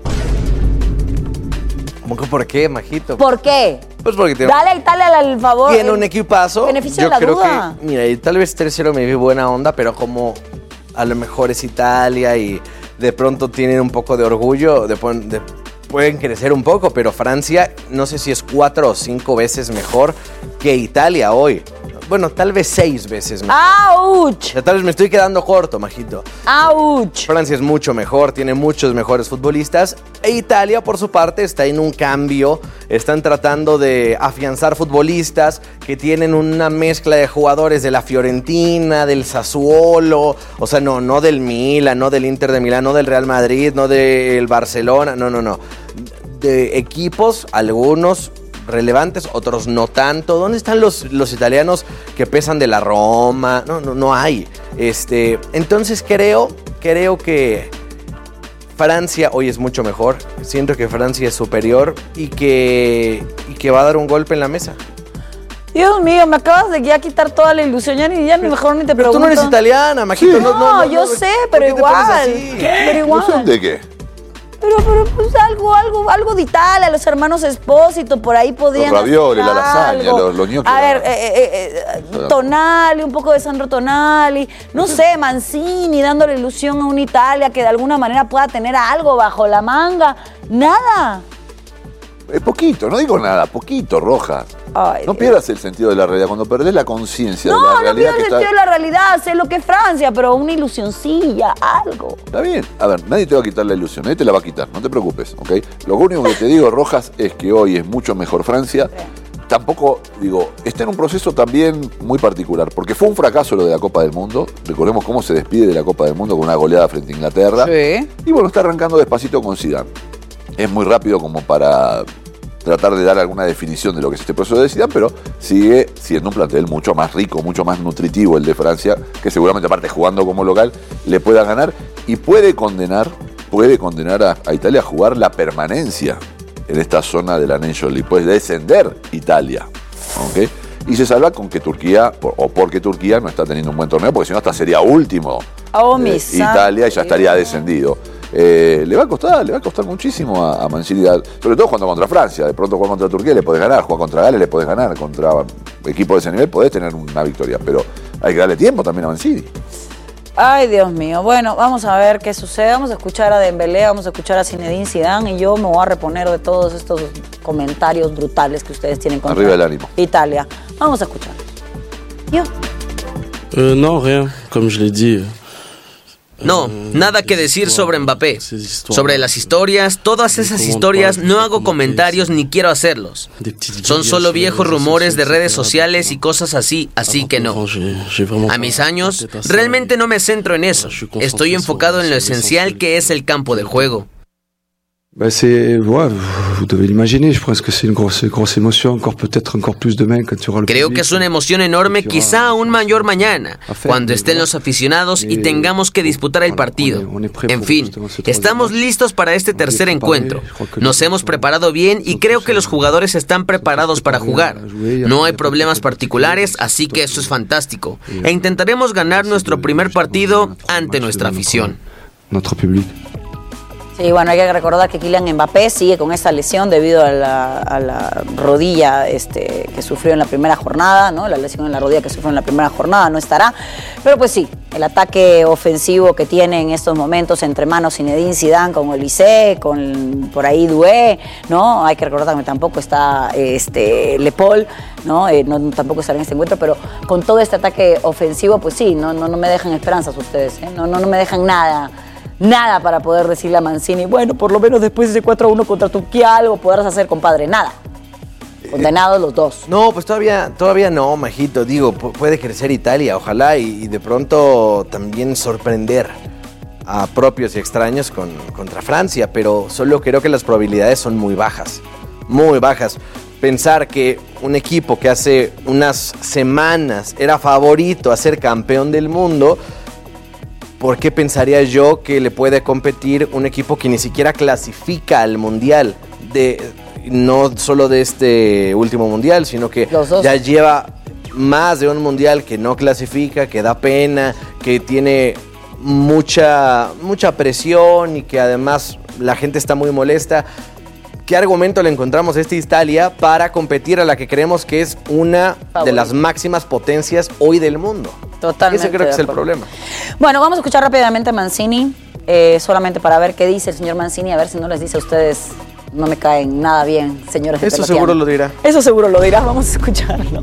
¿Cómo que por qué, Majito? ¿Por qué? Pues porque tiene, Dale a Italia al favor. tiene un equipazo. Beneficio Yo de la creo duda. que, mira, y tal vez tres cero me vi buena onda, pero como a lo mejor es Italia y de pronto tienen un poco de orgullo, de, de, pueden crecer un poco, pero Francia no sé si es cuatro o cinco veces mejor que Italia hoy. Bueno, tal vez seis veces mejor. ¡Auch! O sea, tal vez me estoy quedando corto, Majito. ¡Auch! Francia es mucho mejor, tiene muchos mejores futbolistas. E Italia, por su parte, está en un cambio. Están tratando de afianzar futbolistas que tienen una mezcla de jugadores de la Fiorentina, del Sassuolo. O sea, no, no del Milan, no del Inter de Milán, no del Real Madrid, no del Barcelona. No, no, no. De equipos, algunos relevantes, otros no tanto. ¿Dónde están los, los italianos que pesan de la Roma? No, no, no hay. Este, entonces creo, creo que Francia hoy es mucho mejor. Siento que Francia es superior y que, y que va a dar un golpe en la mesa. Dios mío, me acabas de ya quitar toda la ilusión. Ya ni, ya ni mejor ni te Pero pregunto. tú no eres italiana, Majito. Sí. No, no, no, yo no, sé, ¿por pero qué te pones igual. así? Pero igual. ¿De qué? Pero, pero, pues algo, algo, algo de Italia, los hermanos Espósito, por ahí podían. Los ravioles, hacer la lasaña, algo. los- los gnocchi. A ver, eh, eh, eh, Tonali, un poco de Sandro Tonali, no sé, Mancini dándole ilusión a una Italia que de alguna manera pueda tener algo bajo la manga. Nada. Es poquito, no digo nada, poquito, Roja. Ay, no Dios. pierdas el sentido de la realidad. Cuando perdés la conciencia de No, la no realidad pido el que sentido está... de la realidad, sé lo que es Francia, pero una ilusioncilla, algo. Está bien. A ver, nadie te va a quitar la ilusión, nadie te la va a quitar, no te preocupes, ¿ok? Lo único que te digo, Rojas, es que hoy es mucho mejor Francia. Tampoco, digo, está en un proceso también muy particular, porque fue un fracaso lo de la Copa del Mundo. Recordemos cómo se despide de la Copa del Mundo con una goleada frente a Inglaterra. Sí. Y bueno, está arrancando despacito con Zidane. Es muy rápido como para tratar de dar alguna definición de lo que es este proceso de Zidane, pero sigue siendo un plantel mucho más rico, mucho más nutritivo el de Francia, que seguramente aparte jugando como local le pueda ganar y puede condenar, puede condenar a, a Italia a jugar la permanencia en esta zona de la Nations League, puede descender Italia, ¿ok? Y se salva con que Turquía, o porque Turquía no está teniendo un buen torneo, porque si no hasta sería último oh, eh, Italia y ya estaría descendido. Eh, le va a costar, le va a costar muchísimo a, a Mancini, sobre todo jugando contra Francia. De pronto jugar contra Turquía le podés ganar, jugar contra Gales le podés ganar, contra equipos de ese nivel podés tener una victoria, pero hay que darle tiempo también a Mancini. Ay, Dios mío. Bueno, vamos a ver qué sucede. Vamos a escuchar a Dembélé, vamos a escuchar a Zinedine Zidane y yo me voy a reponer de todos estos comentarios brutales que ustedes tienen contra Arriba el ánimo. Italia. Vamos a escuchar. Yo. Euh, non, rien. Comme je l'ai dit. No, nada que decir sobre Mbappé. Sobre las historias, todas esas historias, no hago comentarios ni quiero hacerlos. Son solo viejos rumores de redes sociales y cosas así, así que no. A mis años, realmente no me centro en eso. Estoy enfocado en lo esencial que es el campo de juego. Bah c'est, ouais, vous devez l'imaginer, je pense que c'est une grosse, grosse émotion, encore peut-être encore plus demain quand tu auras le Creo que es una emoción enorme, quizá aún mayor mañana, cuando estén los aficionados y tengamos que disputar el partido. En fin, estamos listos para este tercer encuentro. Nos hemos preparado bien y creo que los jugadores están preparados para jugar. No hay problemas particulares, así que eso es fantástico. E intentaremos ganar nuestro primer partido ante nuestra afición. Notre public. Sí, bueno, hay que recordar que Kylian Mbappé sigue con esta lesión debido a la, a la rodilla este, que sufrió en la primera jornada, ¿no? La lesión en la rodilla que sufrió en la primera jornada no estará. Pero pues sí, el ataque ofensivo que tiene en estos momentos entre manos Zinedine Zidane con Olise, con por ahí Doué, ¿no? Hay que recordar que tampoco está este, Le Paul, ¿no? Eh, no tampoco estará en este encuentro, pero con todo este ataque ofensivo, pues sí, no, no, no me dejan esperanzas ustedes, ¿eh? No, no, no me dejan nada. Nada para poder decirle a Mancini, bueno, por lo menos después de ese cuatro a uno contra Turquía algo podrás hacer, compadre. Nada. Condenados los dos. No, pues todavía, todavía no, majito. Digo, puede crecer Italia, ojalá, y, y de pronto también sorprender a propios y extraños con, contra Francia, pero solo creo que las probabilidades son muy bajas, muy bajas. Pensar que un equipo que hace unas semanas era favorito a ser campeón del mundo, ¿por qué pensaría yo que le puede competir un equipo que ni siquiera clasifica al Mundial? De, no solo de este último Mundial, sino que ya lleva más de un Mundial que no clasifica, que da pena, que tiene mucha, mucha presión y que además la gente está muy molesta. ¿Qué argumento le encontramos a esta Italia para competir a la que creemos que es una Favorito. de las máximas potencias hoy del mundo? Totalmente. Ese creo que es el problema. Bueno, vamos a escuchar rápidamente a Mancini, eh, solamente para ver qué dice el señor Mancini, a ver si no les dice a ustedes, no me caen nada bien, señores de Eso Pelotiano. seguro lo dirá. Eso seguro lo dirá, vamos a escucharlo.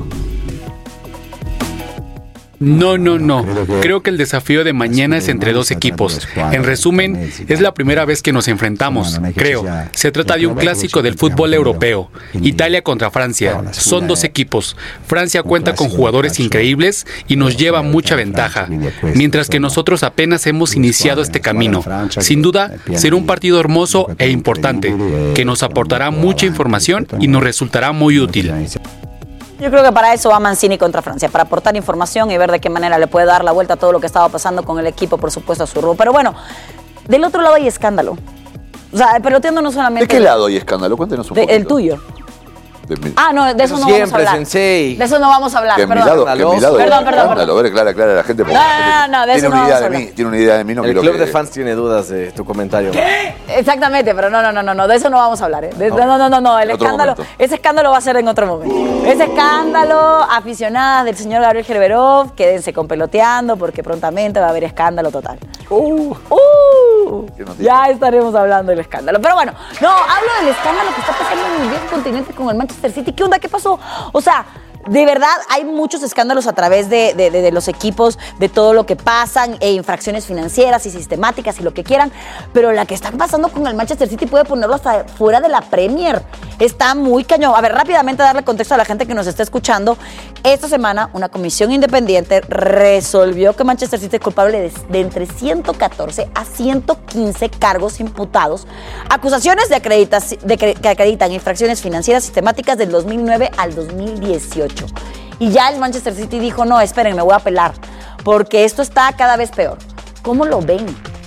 No, no, no. Creo que el desafío de mañana es entre dos equipos. En resumen, es la primera vez que nos enfrentamos, creo. Se trata de un clásico del fútbol europeo. Italia contra Francia. Son dos equipos. Francia cuenta con jugadores increíbles y nos lleva mucha ventaja, mientras que nosotros apenas hemos iniciado este camino. Sin duda, será un partido hermoso e importante, que nos aportará mucha información y nos resultará muy útil. Yo creo que para eso va Mancini contra Francia, para aportar información y ver de qué manera le puede dar la vuelta a todo lo que estaba pasando con el equipo, por supuesto, a su rumbo. Pero bueno, del otro lado hay escándalo. O sea, peloteando no solamente... ¿De qué lado hay escándalo? Cuéntenos un de, poquito. El tuyo. Mi... Ah, no, de eso, eso no vamos a hablar. Sensei. De eso no vamos a hablar, que perdón. Mi lado, que mi lado perdón, perdón, perdón. A ver, clara, clara, la gente. No, no, no, de eso tiene no una vamos idea a de hablar. mí, tiene una idea de mí. No el quiero club que... de fans tiene dudas de tu comentario. ¿Qué? Exactamente, pero no, no, no, no, no, de eso no vamos a hablar. ¿eh? De, no, no, no, no, no, el escándalo, momento. ese escándalo va a ser en otro momento. Ese escándalo, aficionadas del señor Gabriel Gerberov, quédense con peloteando porque prontamente va a haber escándalo total. Uh, uh, ya estaremos hablando del escándalo. Pero bueno, no, hablo del escándalo que está pasando en el viejo continente con el Manchester City. ¿Qué onda? ¿Qué pasó? O sea, de verdad hay muchos escándalos a través de, de, de, de los equipos, de todo lo que pasan, e infracciones financieras y sistemáticas y lo que quieran, pero la que está pasando con el Manchester City puede ponerlo hasta fuera de la Premier. está muy cañón. A ver, rápidamente darle contexto a la gente que nos está escuchando. Esta semana, una comisión independiente resolvió que Manchester City es culpable de, de entre ciento catorce a ciento quince cargos imputados, acusaciones de, acredita- de que, que acreditan infracciones financieras sistemáticas del dos mil nueve al dos mil dieciocho. Y ya el Manchester City dijo, no, esperen, me voy a apelar, porque esto está cada vez peor. ¿Cómo lo ven?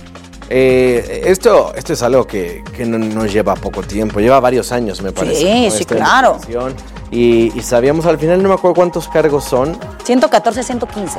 Eh, esto, esto es algo que, que no nos lleva poco tiempo, lleva varios años, me parece. Sí, sí, claro. Y, y sabíamos al final, no me acuerdo cuántos cargos son. ciento catorce, ciento quince.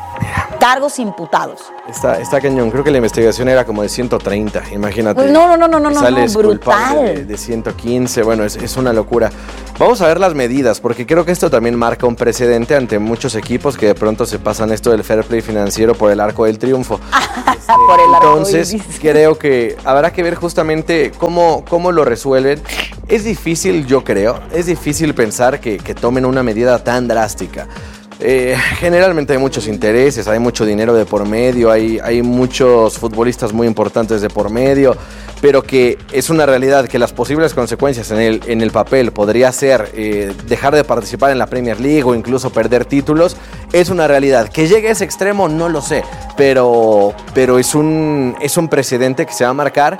Cargos imputados. Está, está cañón, creo que la investigación era como de ciento treinta, imagínate. No, no, no, no, no, no, sales no, brutal. culpable de, de ciento quince, bueno, es, es una locura. Vamos a ver las medidas, porque creo que esto también marca un precedente ante muchos equipos que de pronto se pasan esto del fair play financiero por el arco del triunfo. Este, por el arco entonces, iris. creo que habrá que ver justamente cómo, cómo lo resuelven. Es difícil, yo creo, es difícil pensar que, que tomen una medida tan drástica. Eh, generalmente hay muchos intereses, hay mucho dinero de por medio, hay, hay muchos futbolistas muy importantes de por medio, pero que es una realidad que las posibles consecuencias en el, en el papel podría ser eh, dejar de participar en la Premier League o incluso perder títulos, es una realidad. Que llegue a ese extremo no lo sé, pero, pero es, un, es un precedente que se va a marcar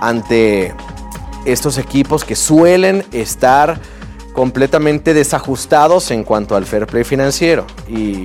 ante estos equipos que suelen estar completamente desajustados en cuanto al fair play financiero. Y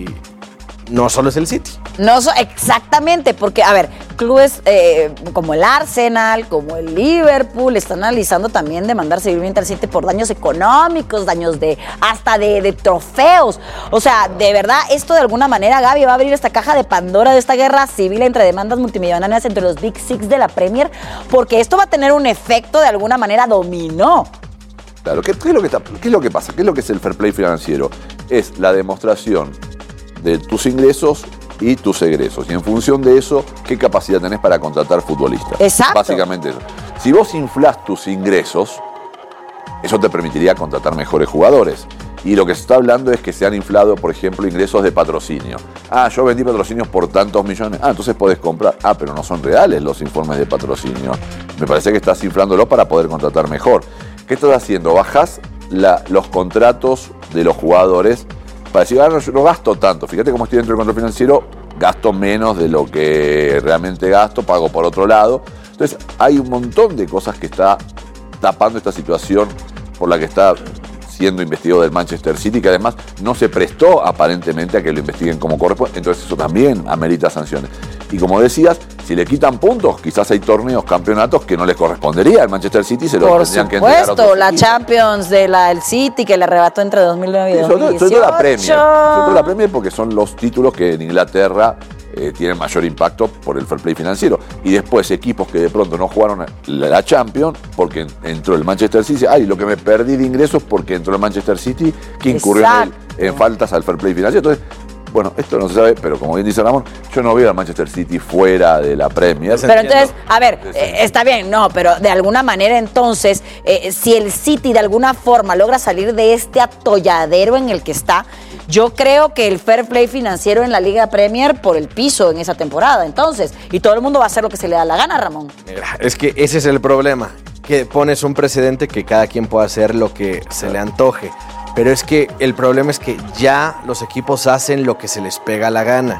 no solo es el City. No, so, exactamente, porque, a ver, clubes eh, como el Arsenal, como el Liverpool, están analizando también demandar civilmente al City por daños económicos, daños de hasta de, de trofeos. O sea, de verdad, esto de alguna manera, Gaby, va a abrir esta caja de Pandora de esta guerra civil entre demandas multimillonarias entre los Big Six de la Premier, porque esto va a tener un efecto de alguna manera dominó. Claro, ¿qué, qué, es lo que está, ¿qué es lo que pasa? ¿Qué es lo que es el fair play financiero? Es la demostración de tus ingresos y tus egresos. Y en función de eso, ¿qué capacidad tenés para contratar futbolistas? Exacto. Básicamente eso. Si vos inflás tus ingresos, eso te permitiría contratar mejores jugadores. Y lo que se está hablando es que se han inflado, por ejemplo, ingresos de patrocinio. Ah, yo vendí patrocinios por tantos millones. Ah, entonces podés comprar. Ah, pero no son reales los informes de patrocinio. Me parece que estás inflándolo para poder contratar mejor. ¿Qué estás haciendo? Bajás la, los contratos de los jugadores para decir, ah, no, yo no gasto tanto. Fíjate cómo estoy dentro del control financiero, gasto menos de lo que realmente gasto, pago por otro lado. Entonces, hay un montón de cosas que está tapando esta situación por la que está siendo investigado del Manchester City, que además no se prestó aparentemente a que lo investiguen como corresponde. Entonces, eso también amerita sanciones. Y como decías, si le quitan puntos, quizás hay torneos, campeonatos que no les correspondería al Manchester City, se lo Por tendrían que entregar a supuesto, otros la equipos. Champions de la del City que le arrebató entre dos mil nueve y Sí, dos sobre, mil todo, dieciocho. sobre todo la Premier, sobre todo la Premier porque son los títulos que en Inglaterra eh, tienen mayor impacto por el fair play financiero. Y después equipos que de pronto no jugaron la, la Champions porque entró el Manchester City. Ay, lo que me perdí de ingresos porque entró el Manchester City, que incurrió en, el- en faltas al fair play financiero. Entonces, bueno, esto no se sabe, pero como bien dice Ramón, yo no veo al Manchester City fuera de la Premier. Pero entonces, a ver, eh, está bien, no, pero de alguna manera entonces, eh, si el City de alguna forma logra salir de este atolladero en el que está, yo creo que el fair play financiero en la Liga Premier por el piso en esa temporada, entonces, y todo el mundo va a hacer lo que se le da la gana, Ramón. Mira, es que ese es el problema, que pones un precedente que cada quien pueda hacer lo que se le antoje. Pero es que el problema es que ya los equipos hacen lo que se les pega la gana.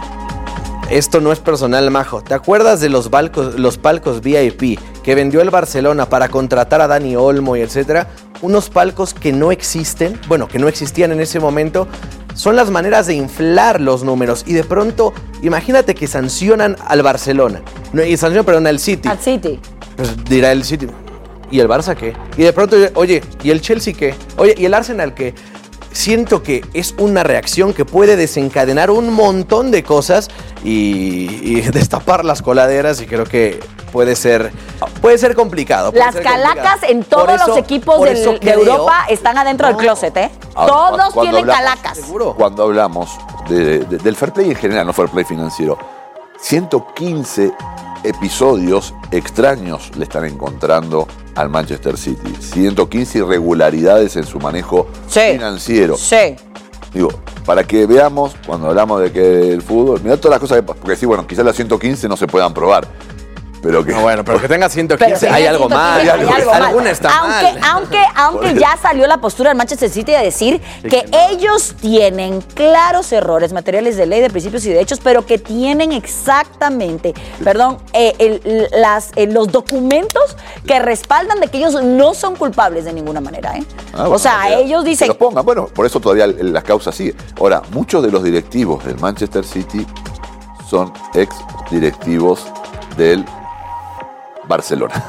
Esto no es personal, Majo. ¿Te acuerdas de los, balcos, los palcos V I P que vendió el Barcelona para contratar a Dani Olmo y etcétera? Unos palcos que no existen, bueno, que no existían en ese momento. Son las maneras de inflar los números. Y de pronto, imagínate que sancionan al Barcelona. No, y sancionan, perdón, al City. Al City. Pues dirá el City, ¿y el Barça qué? Y de pronto, oye, ¿y el Chelsea qué? Oye, ¿y el Arsenal qué? Siento que es una reacción que puede desencadenar un montón de cosas y, y destapar las coladeras, y creo que puede ser, puede ser complicado. Puede Las ser calacas complicado. en todos Por eso- los equipos por del- eso de creo- Europa están adentro del closet, ¿eh? Ahora, Todos cuando- cuando tienen hablamos- calacas. Cuando hablamos de- de- del fair play en general, no fair play financiero, ciento quince episodios extraños le están encontrando al Manchester City. ciento quince irregularidades en su manejo Sí. financiero. Sí. Digo, para que veamos, cuando hablamos de que el fútbol, mirá todas las cosas que, porque sí, bueno, quizás las ciento quince no se puedan probar, Pero que, no, bueno, pero que tenga ciento quince, Pero hay tenga algo ciento quince, mal. hay algo mal. Alguna está aunque, mal. Aunque, aunque ya salió la postura del Manchester City de decir Sí, que que no. ellos tienen claros errores materiales de ley, de principios y de hechos, pero que tienen exactamente, perdón, eh, el, las, eh, los documentos que respaldan de que ellos no son culpables de ninguna manera. ¿eh? Ah, o bueno, sea, que- ellos que dicen... los pongan. Bueno, por eso todavía la causa sigue. Ahora, muchos de los directivos del Manchester City son ex directivos del Barcelona.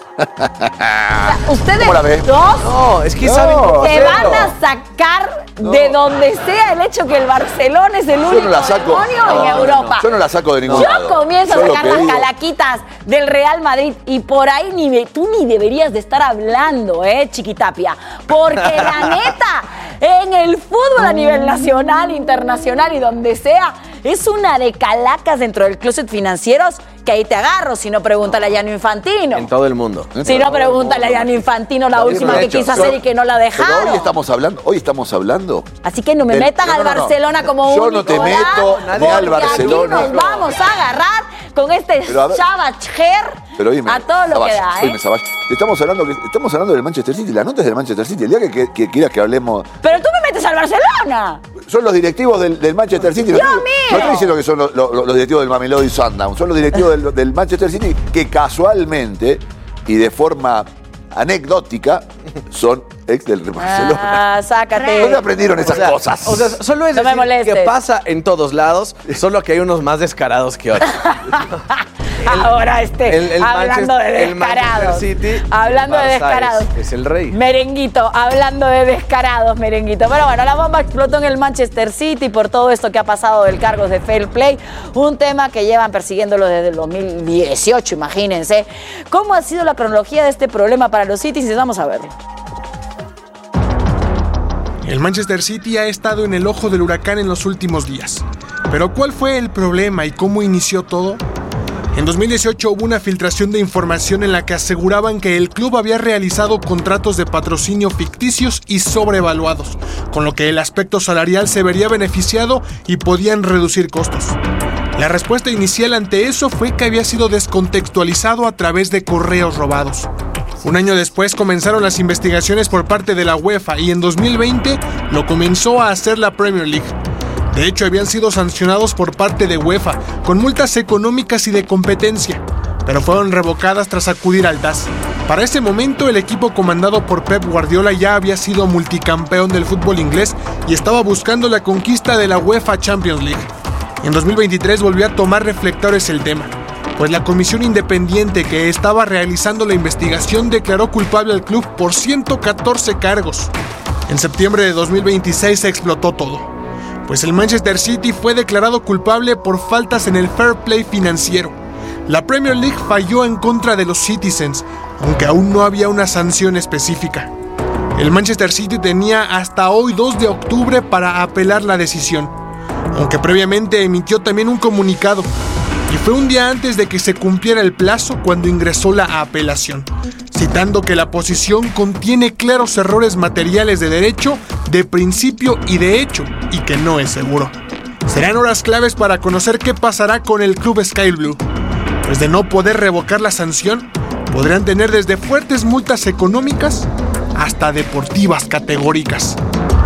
Ustedes ¿Cómo la ves? dos No, es que No, saben cómo te hacerlo. van a sacar No. de donde sea el hecho que el Barcelona es el Yo único no la saco. demonio No, en no, no. Europa. Yo no la saco de ningún Yo lado. comienzo Yo a lo sacar que las digo- calaquitas del Real Madrid y por ahí ni me- tú ni deberías de estar hablando, ¿eh, Chiquitapia? Porque la neta, en el fútbol a nivel nacional, internacional y donde sea, es una de calacas dentro del closet financieros que ahí te agarro, si no pregúntale a Gianni Infantino. En todo el mundo. Si no, pregúntale a Gianni Infantino la También última lo he que hecho. quiso hacer y que no la Pero dejaron. hoy estamos hablando, hoy estamos hablando. Así que no me del- metan no, al no, no. Barcelona como Yo único, no te ¿verdad? meto ni Porque al Barcelona. aquí nos vamos a agarrar con este Pero a ver- Chavacher Pero oíme, a todo lo Savage, que da, ¿eh? oíme, Savage, estamos hablando, que, estamos hablando del Manchester City, la nota es del Manchester City. El día que, que- que quieras que hablemos, Pero tú me metes al Barcelona. son los directivos del, del Manchester City. No ¡Dios estoy- mío! No estoy diciendo que son los, los- los directivos del Mamelodi Sundowns, son los directivos del, del Manchester City que casualmente y de forma anecdótica son ex del Barcelona. Ah, sácate. ¿Dónde aprendieron esas O sea, cosas? O sea, solo es No me decir molestes. que pasa en todos lados, solo que hay unos más descarados que otros. Ahora este, el- el hablando Manchester- de el descarados. Manchester City, hablando de Barça descarados. Es, es el rey. Merenguito, hablando de descarados, merenguito. Pero bueno, la bomba explotó en el Manchester City por todo esto que ha pasado del cargo de fair play. Un tema que llevan persiguiéndolo desde el dos mil dieciocho, imagínense. ¿Cómo ha sido la cronología de este problema para los Citizens? Vamos a verlo. El Manchester City ha estado en el ojo del huracán en los últimos días. Pero ¿cuál fue el problema y cómo inició todo? En dos mil dieciocho hubo una filtración de información en la que aseguraban que el club había realizado contratos de patrocinio ficticios y sobrevaluados, con lo que el aspecto salarial se vería beneficiado y podían reducir costos. La respuesta inicial ante eso fue que había sido descontextualizado a través de correos robados. Un año después comenzaron las investigaciones por parte de la UEFA y en dos mil veinte lo comenzó a hacer la Premier League. De hecho, habían sido sancionados por parte de UEFA con multas económicas y de competencia, pero fueron revocadas tras acudir al D A S. Para ese momento, el equipo comandado por Pep Guardiola ya había sido multicampeón del fútbol inglés y estaba buscando la conquista de la UEFA Champions League. En dos mil veintitrés volvió a tomar reflectores el tema, pues la comisión independiente que estaba realizando la investigación declaró culpable al club por ciento catorce cargos. En septiembre de dos mil veintiséis se explotó todo, pues el Manchester City fue declarado culpable por faltas en el fair play financiero. La Premier League falló en contra de los Citizens, aunque aún no había una sanción específica. El Manchester City tenía hasta hoy dos de octubre para apelar la decisión, aunque previamente emitió también un comunicado, y fue un día antes de que se cumpliera el plazo cuando ingresó la apelación, citando que la posición contiene claros errores materiales de derecho, de principio y de hecho, y que no es seguro. Serán horas claves para conocer qué pasará con el club Sky Blue, pues de no poder revocar la sanción, podrán tener desde fuertes multas económicas hasta deportivas categóricas.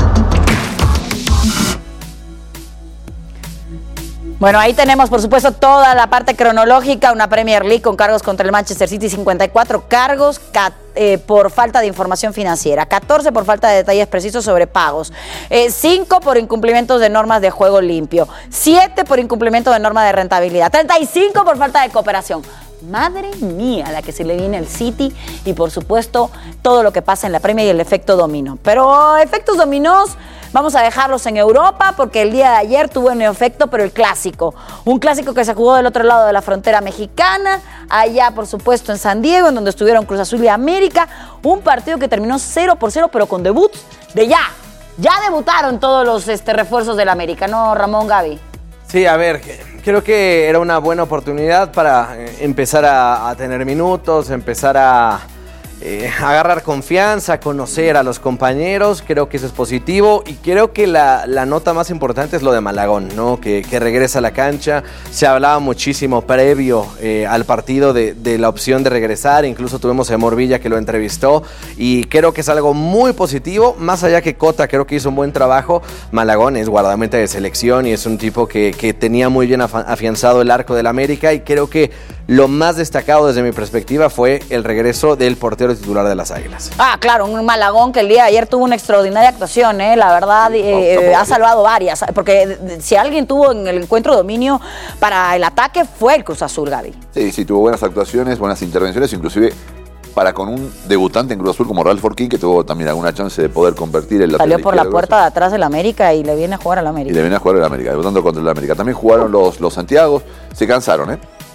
Bueno, ahí tenemos, por supuesto, toda la parte cronológica, una Premier League con cargos contra el Manchester City, cincuenta y cuatro cargos eh, por falta de información financiera, catorce por falta de detalles precisos sobre pagos, eh, cinco por incumplimientos de normas de juego limpio, siete por incumplimiento de norma de rentabilidad, treinta y cinco por falta de cooperación. Madre mía, la que se le viene al City y, por supuesto, todo lo que pasa en la Premier y el efecto dominó. Pero efectos dominós vamos a dejarlos en Europa porque el día de ayer tuvo un efecto, pero el clásico. Un clásico que se jugó del otro lado de la frontera mexicana, allá, por supuesto, en San Diego, en donde estuvieron Cruz Azul y América. Un partido que terminó cero por cero, pero con debuts de ya. Ya debutaron todos los este, refuerzos del América, ¿no, Ramón, Gaby? Sí, a ver, creo que era una buena oportunidad para empezar a, a tener minutos, empezar a eh, agarrar confianza, conocer a los compañeros, creo que eso es positivo y creo que la, la nota más importante es lo de Malagón, ¿no? Que, que regresa a la cancha. Se hablaba muchísimo previo eh, al partido de, de la opción de regresar, incluso tuvimos a Morvilla que lo entrevistó y creo que es algo muy positivo, más allá que Cota creo que hizo un buen trabajo. Malagón es guardameta de selección y es un tipo que, que tenía muy bien afianzado el arco del América y creo que lo más destacado desde mi perspectiva fue el regreso del portero titular de las Águilas. Ah, claro, un Malagón que el día de ayer tuvo una extraordinaria actuación, ¿eh? La verdad, eh, ha salvado varias, porque si alguien tuvo en el encuentro dominio para el ataque fue el Cruz Azul, Gaby. Sí, sí, tuvo buenas actuaciones, buenas intervenciones, inclusive para con un debutante en Cruz Azul como Ralph Forquín, que tuvo también alguna chance de poder convertir el Salió por la puerta de atrás del América y le viene a jugar al América. Y le viene a jugar al América, debutando contra el América. También jugaron los, los Santiagos, se cansaron, ¿eh?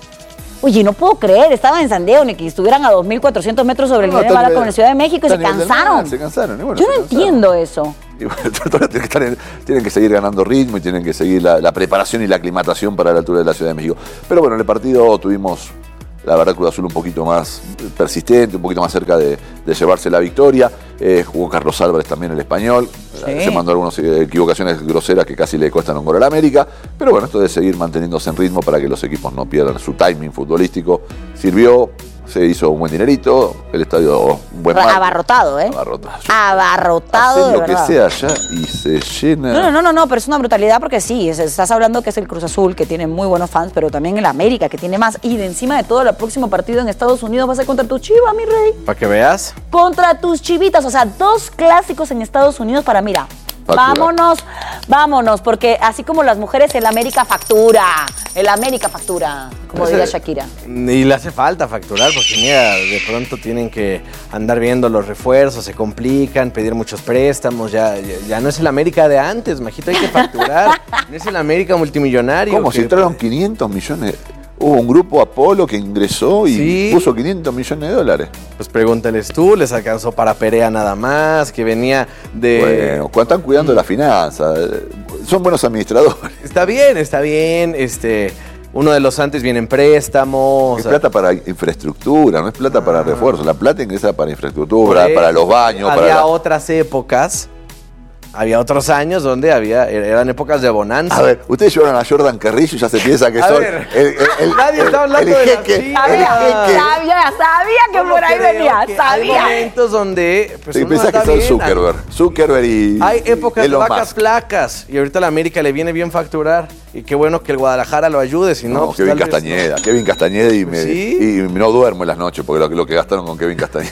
Oye, no puedo creer, estaban en San Diego, ni que estuvieran a dos mil cuatrocientos metros sobre el nivel de mar con la Ciudad de México y se cansaron. Se cansaron. Y bueno, Yo no cansaron. entiendo eso. Y bueno, tienen, que estar en, tienen que seguir ganando ritmo y tienen que seguir la, la preparación y la aclimatación para la altura de la Ciudad de México. Pero bueno, en el partido tuvimos, la verdad, Cruz Azul un poquito más persistente, un poquito más cerca de, de llevarse la victoria. Eh, jugó Carlos Álvarez también, el español. Sí. Se mandó algunas equivocaciones groseras que casi le cuestan un gol al América. Pero bueno, esto de seguir manteniéndose en ritmo para que los equipos no pierdan su timing futbolístico sirvió. Se hizo un buen dinerito, el estadio un buen marco. Abarrotado, ¿eh? Abarrotado. Abarrotado, Hacen de lo verdad. que sea allá y se llena. No, no, no, no, pero es una brutalidad porque sí, es, estás hablando que es el Cruz Azul, que tiene muy buenos fans, pero también el América, que tiene más. Y de encima de todo, el próximo partido en Estados Unidos va a ser contra tu Chiva, mi rey. Para que veas. Contra tus Chivitas, o sea, dos clásicos en Estados Unidos para, mira, factura. vámonos, vámonos, porque así como las mujeres, el América factura, el América factura, como diría Shakira. Y le hace falta facturar, porque mira, de pronto tienen que andar viendo los refuerzos, se complican, pedir muchos préstamos, ya, ya, ya no es el América de antes, majito, hay que facturar, no es el América multimillonario. ¿Cómo? Que, Si entraron quinientos millones... Hubo un grupo Apolo que ingresó y sí. puso quinientos millones de dólares. Pues pregúntales tú, les alcanzó para Perea nada más, que venía de... Bueno, cuando están cuidando mm. la finanza, son buenos administradores. Está bien, está bien, este... Uno de los antes viene en préstamos. Es plata para infraestructura, no es plata ah. para refuerzo. La plata ingresa para infraestructura, para los baños. Había para la... otras épocas... Había otros años donde había eran épocas de bonanza. A ver, ustedes llevaron a Jordan Carrillo y ya se piensa que a son ver, el, el, el, nadie el, está hablando el de jeque, la sabía, sabía, sabía que por ahí venía, sabía. Hay momentos donde pues, sí, piensa que son Zuckerberg, Zuckerberg y hay épocas Elon de vacas Musk. Flacas y ahorita a la América le viene bien facturar y qué bueno que el Guadalajara lo ayude, si no, no pues, Kevin Castañeda, no. Kevin Castañeda y, me, ¿Sí? y no duermo en las noches porque lo, lo que gastaron con Kevin Castañeda.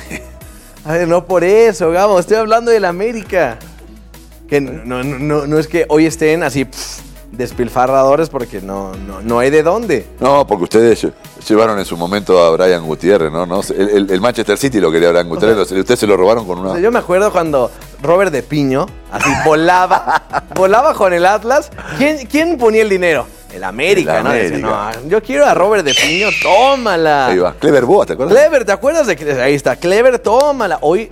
A ver, no por eso, Gabo, estoy hablando de la América. Que no, no, no, no es que hoy estén así pff, despilfarradores porque no, no, no hay de dónde. No, porque ustedes llevaron en su momento a Brian Gutiérrez, ¿no? no el, el, el Manchester City lo quería Brian Gutiérrez, o sea, ustedes se lo robaron con una... O sea, yo me acuerdo cuando Robert de Piño así volaba, volaba con el Atlas. ¿Quién, quién ponía el dinero? El América, el ¿no? América. Dice, no, yo quiero a Robert de Piño, tómala. Ahí va, Clever Boa, ¿te acuerdas? Clever, ¿te acuerdas de que ahí está? Clever, tómala. Hoy,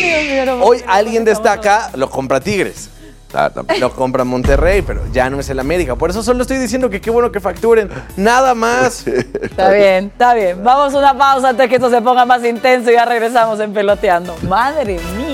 hoy alguien destaca, lo compra Tigres. Ah, lo compra Monterrey, pero ya no es el América. Por eso solo estoy diciendo que qué bueno que facturen. Nada más. Está bien, está bien. Vamos a una pausa antes que esto se ponga más intenso y ya regresamos en Peloteando. Madre mía.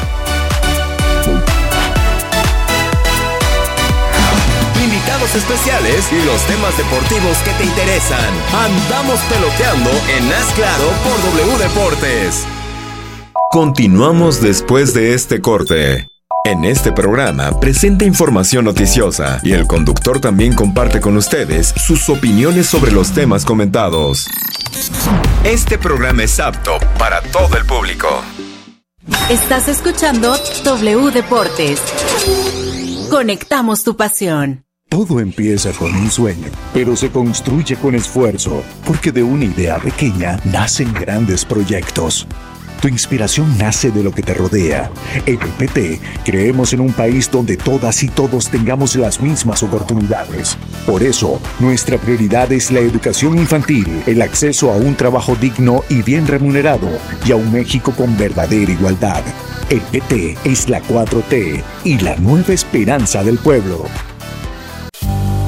Invitados especiales y los temas deportivos que te interesan. Andamos peloteando en Haz Claro por W Deportes. Continuamos después de este corte. En este programa presenta información noticiosa y el conductor también comparte con ustedes sus opiniones sobre los temas comentados. Este programa es apto para todo el público. Estás escuchando W Deportes. Conectamos tu pasión. Todo empieza con un sueño, pero se construye con esfuerzo, porque de una idea pequeña nacen grandes proyectos. Tu inspiración nace de lo que te rodea. En el P T creemos en un país donde todas y todos tengamos las mismas oportunidades. Por eso, nuestra prioridad es la educación infantil, el acceso a un trabajo digno y bien remunerado, y a un México con verdadera igualdad. El P T es la cuatro T y la nueva esperanza del pueblo.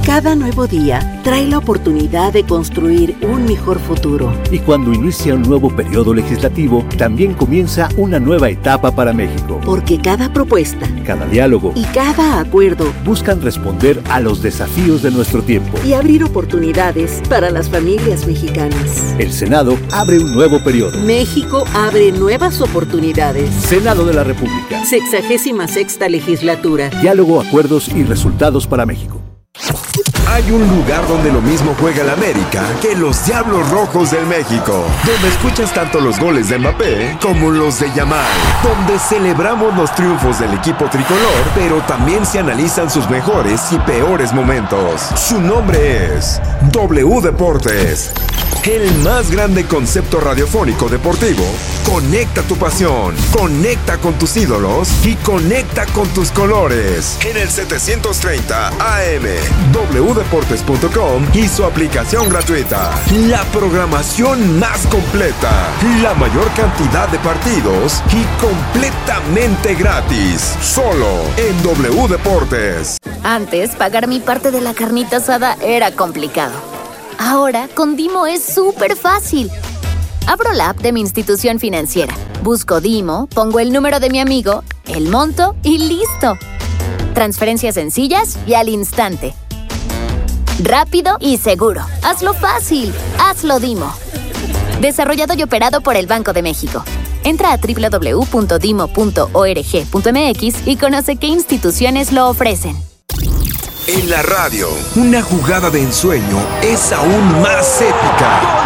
Cada nuevo día trae la oportunidad de construir un mejor futuro. Y cuando inicia un nuevo periodo legislativo, también comienza una nueva etapa para México. Porque cada propuesta, cada diálogo y cada acuerdo buscan responder a los desafíos de nuestro tiempo y abrir oportunidades para las familias mexicanas. El Senado abre un nuevo periodo. México abre nuevas oportunidades. Senado de la República. Sexagésima sexta legislatura. Diálogo, acuerdos y resultados para México. Hay un lugar donde lo mismo juega el América que los Diablos Rojos del México, donde escuchas tanto los goles de Mbappé como los de Yamal, donde celebramos los triunfos del equipo tricolor, pero también se analizan sus mejores y peores momentos. Su nombre es W Deportes. El más grande concepto radiofónico deportivo. Conecta tu pasión, conecta con tus ídolos y conecta con tus colores. En el setecientos treinta A M, w deportes punto com y su aplicación gratuita. La programación más completa, la mayor cantidad de partidos y completamente gratis. Solo en W Deportes. Antes, pagar mi parte de la carnita asada era complicado. Ahora, con Dimo es súper fácil. Abro la app de mi institución financiera, busco Dimo, pongo el número de mi amigo, el monto y listo. Transferencias sencillas y al instante. Rápido y seguro. Hazlo fácil. Hazlo Dimo. Desarrollado y operado por el Banco de México. Entra a doble u doble u doble u punto dimo punto org punto m x y conoce qué instituciones lo ofrecen. En la radio, una jugada de ensueño es aún más épica. ¡Gol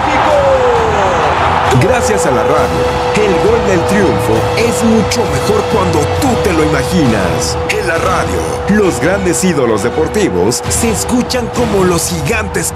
de México! Gracias a la radio, el gol del triunfo es mucho mejor cuando tú te lo imaginas. En la radio, los grandes ídolos deportivos se escuchan como los gigantes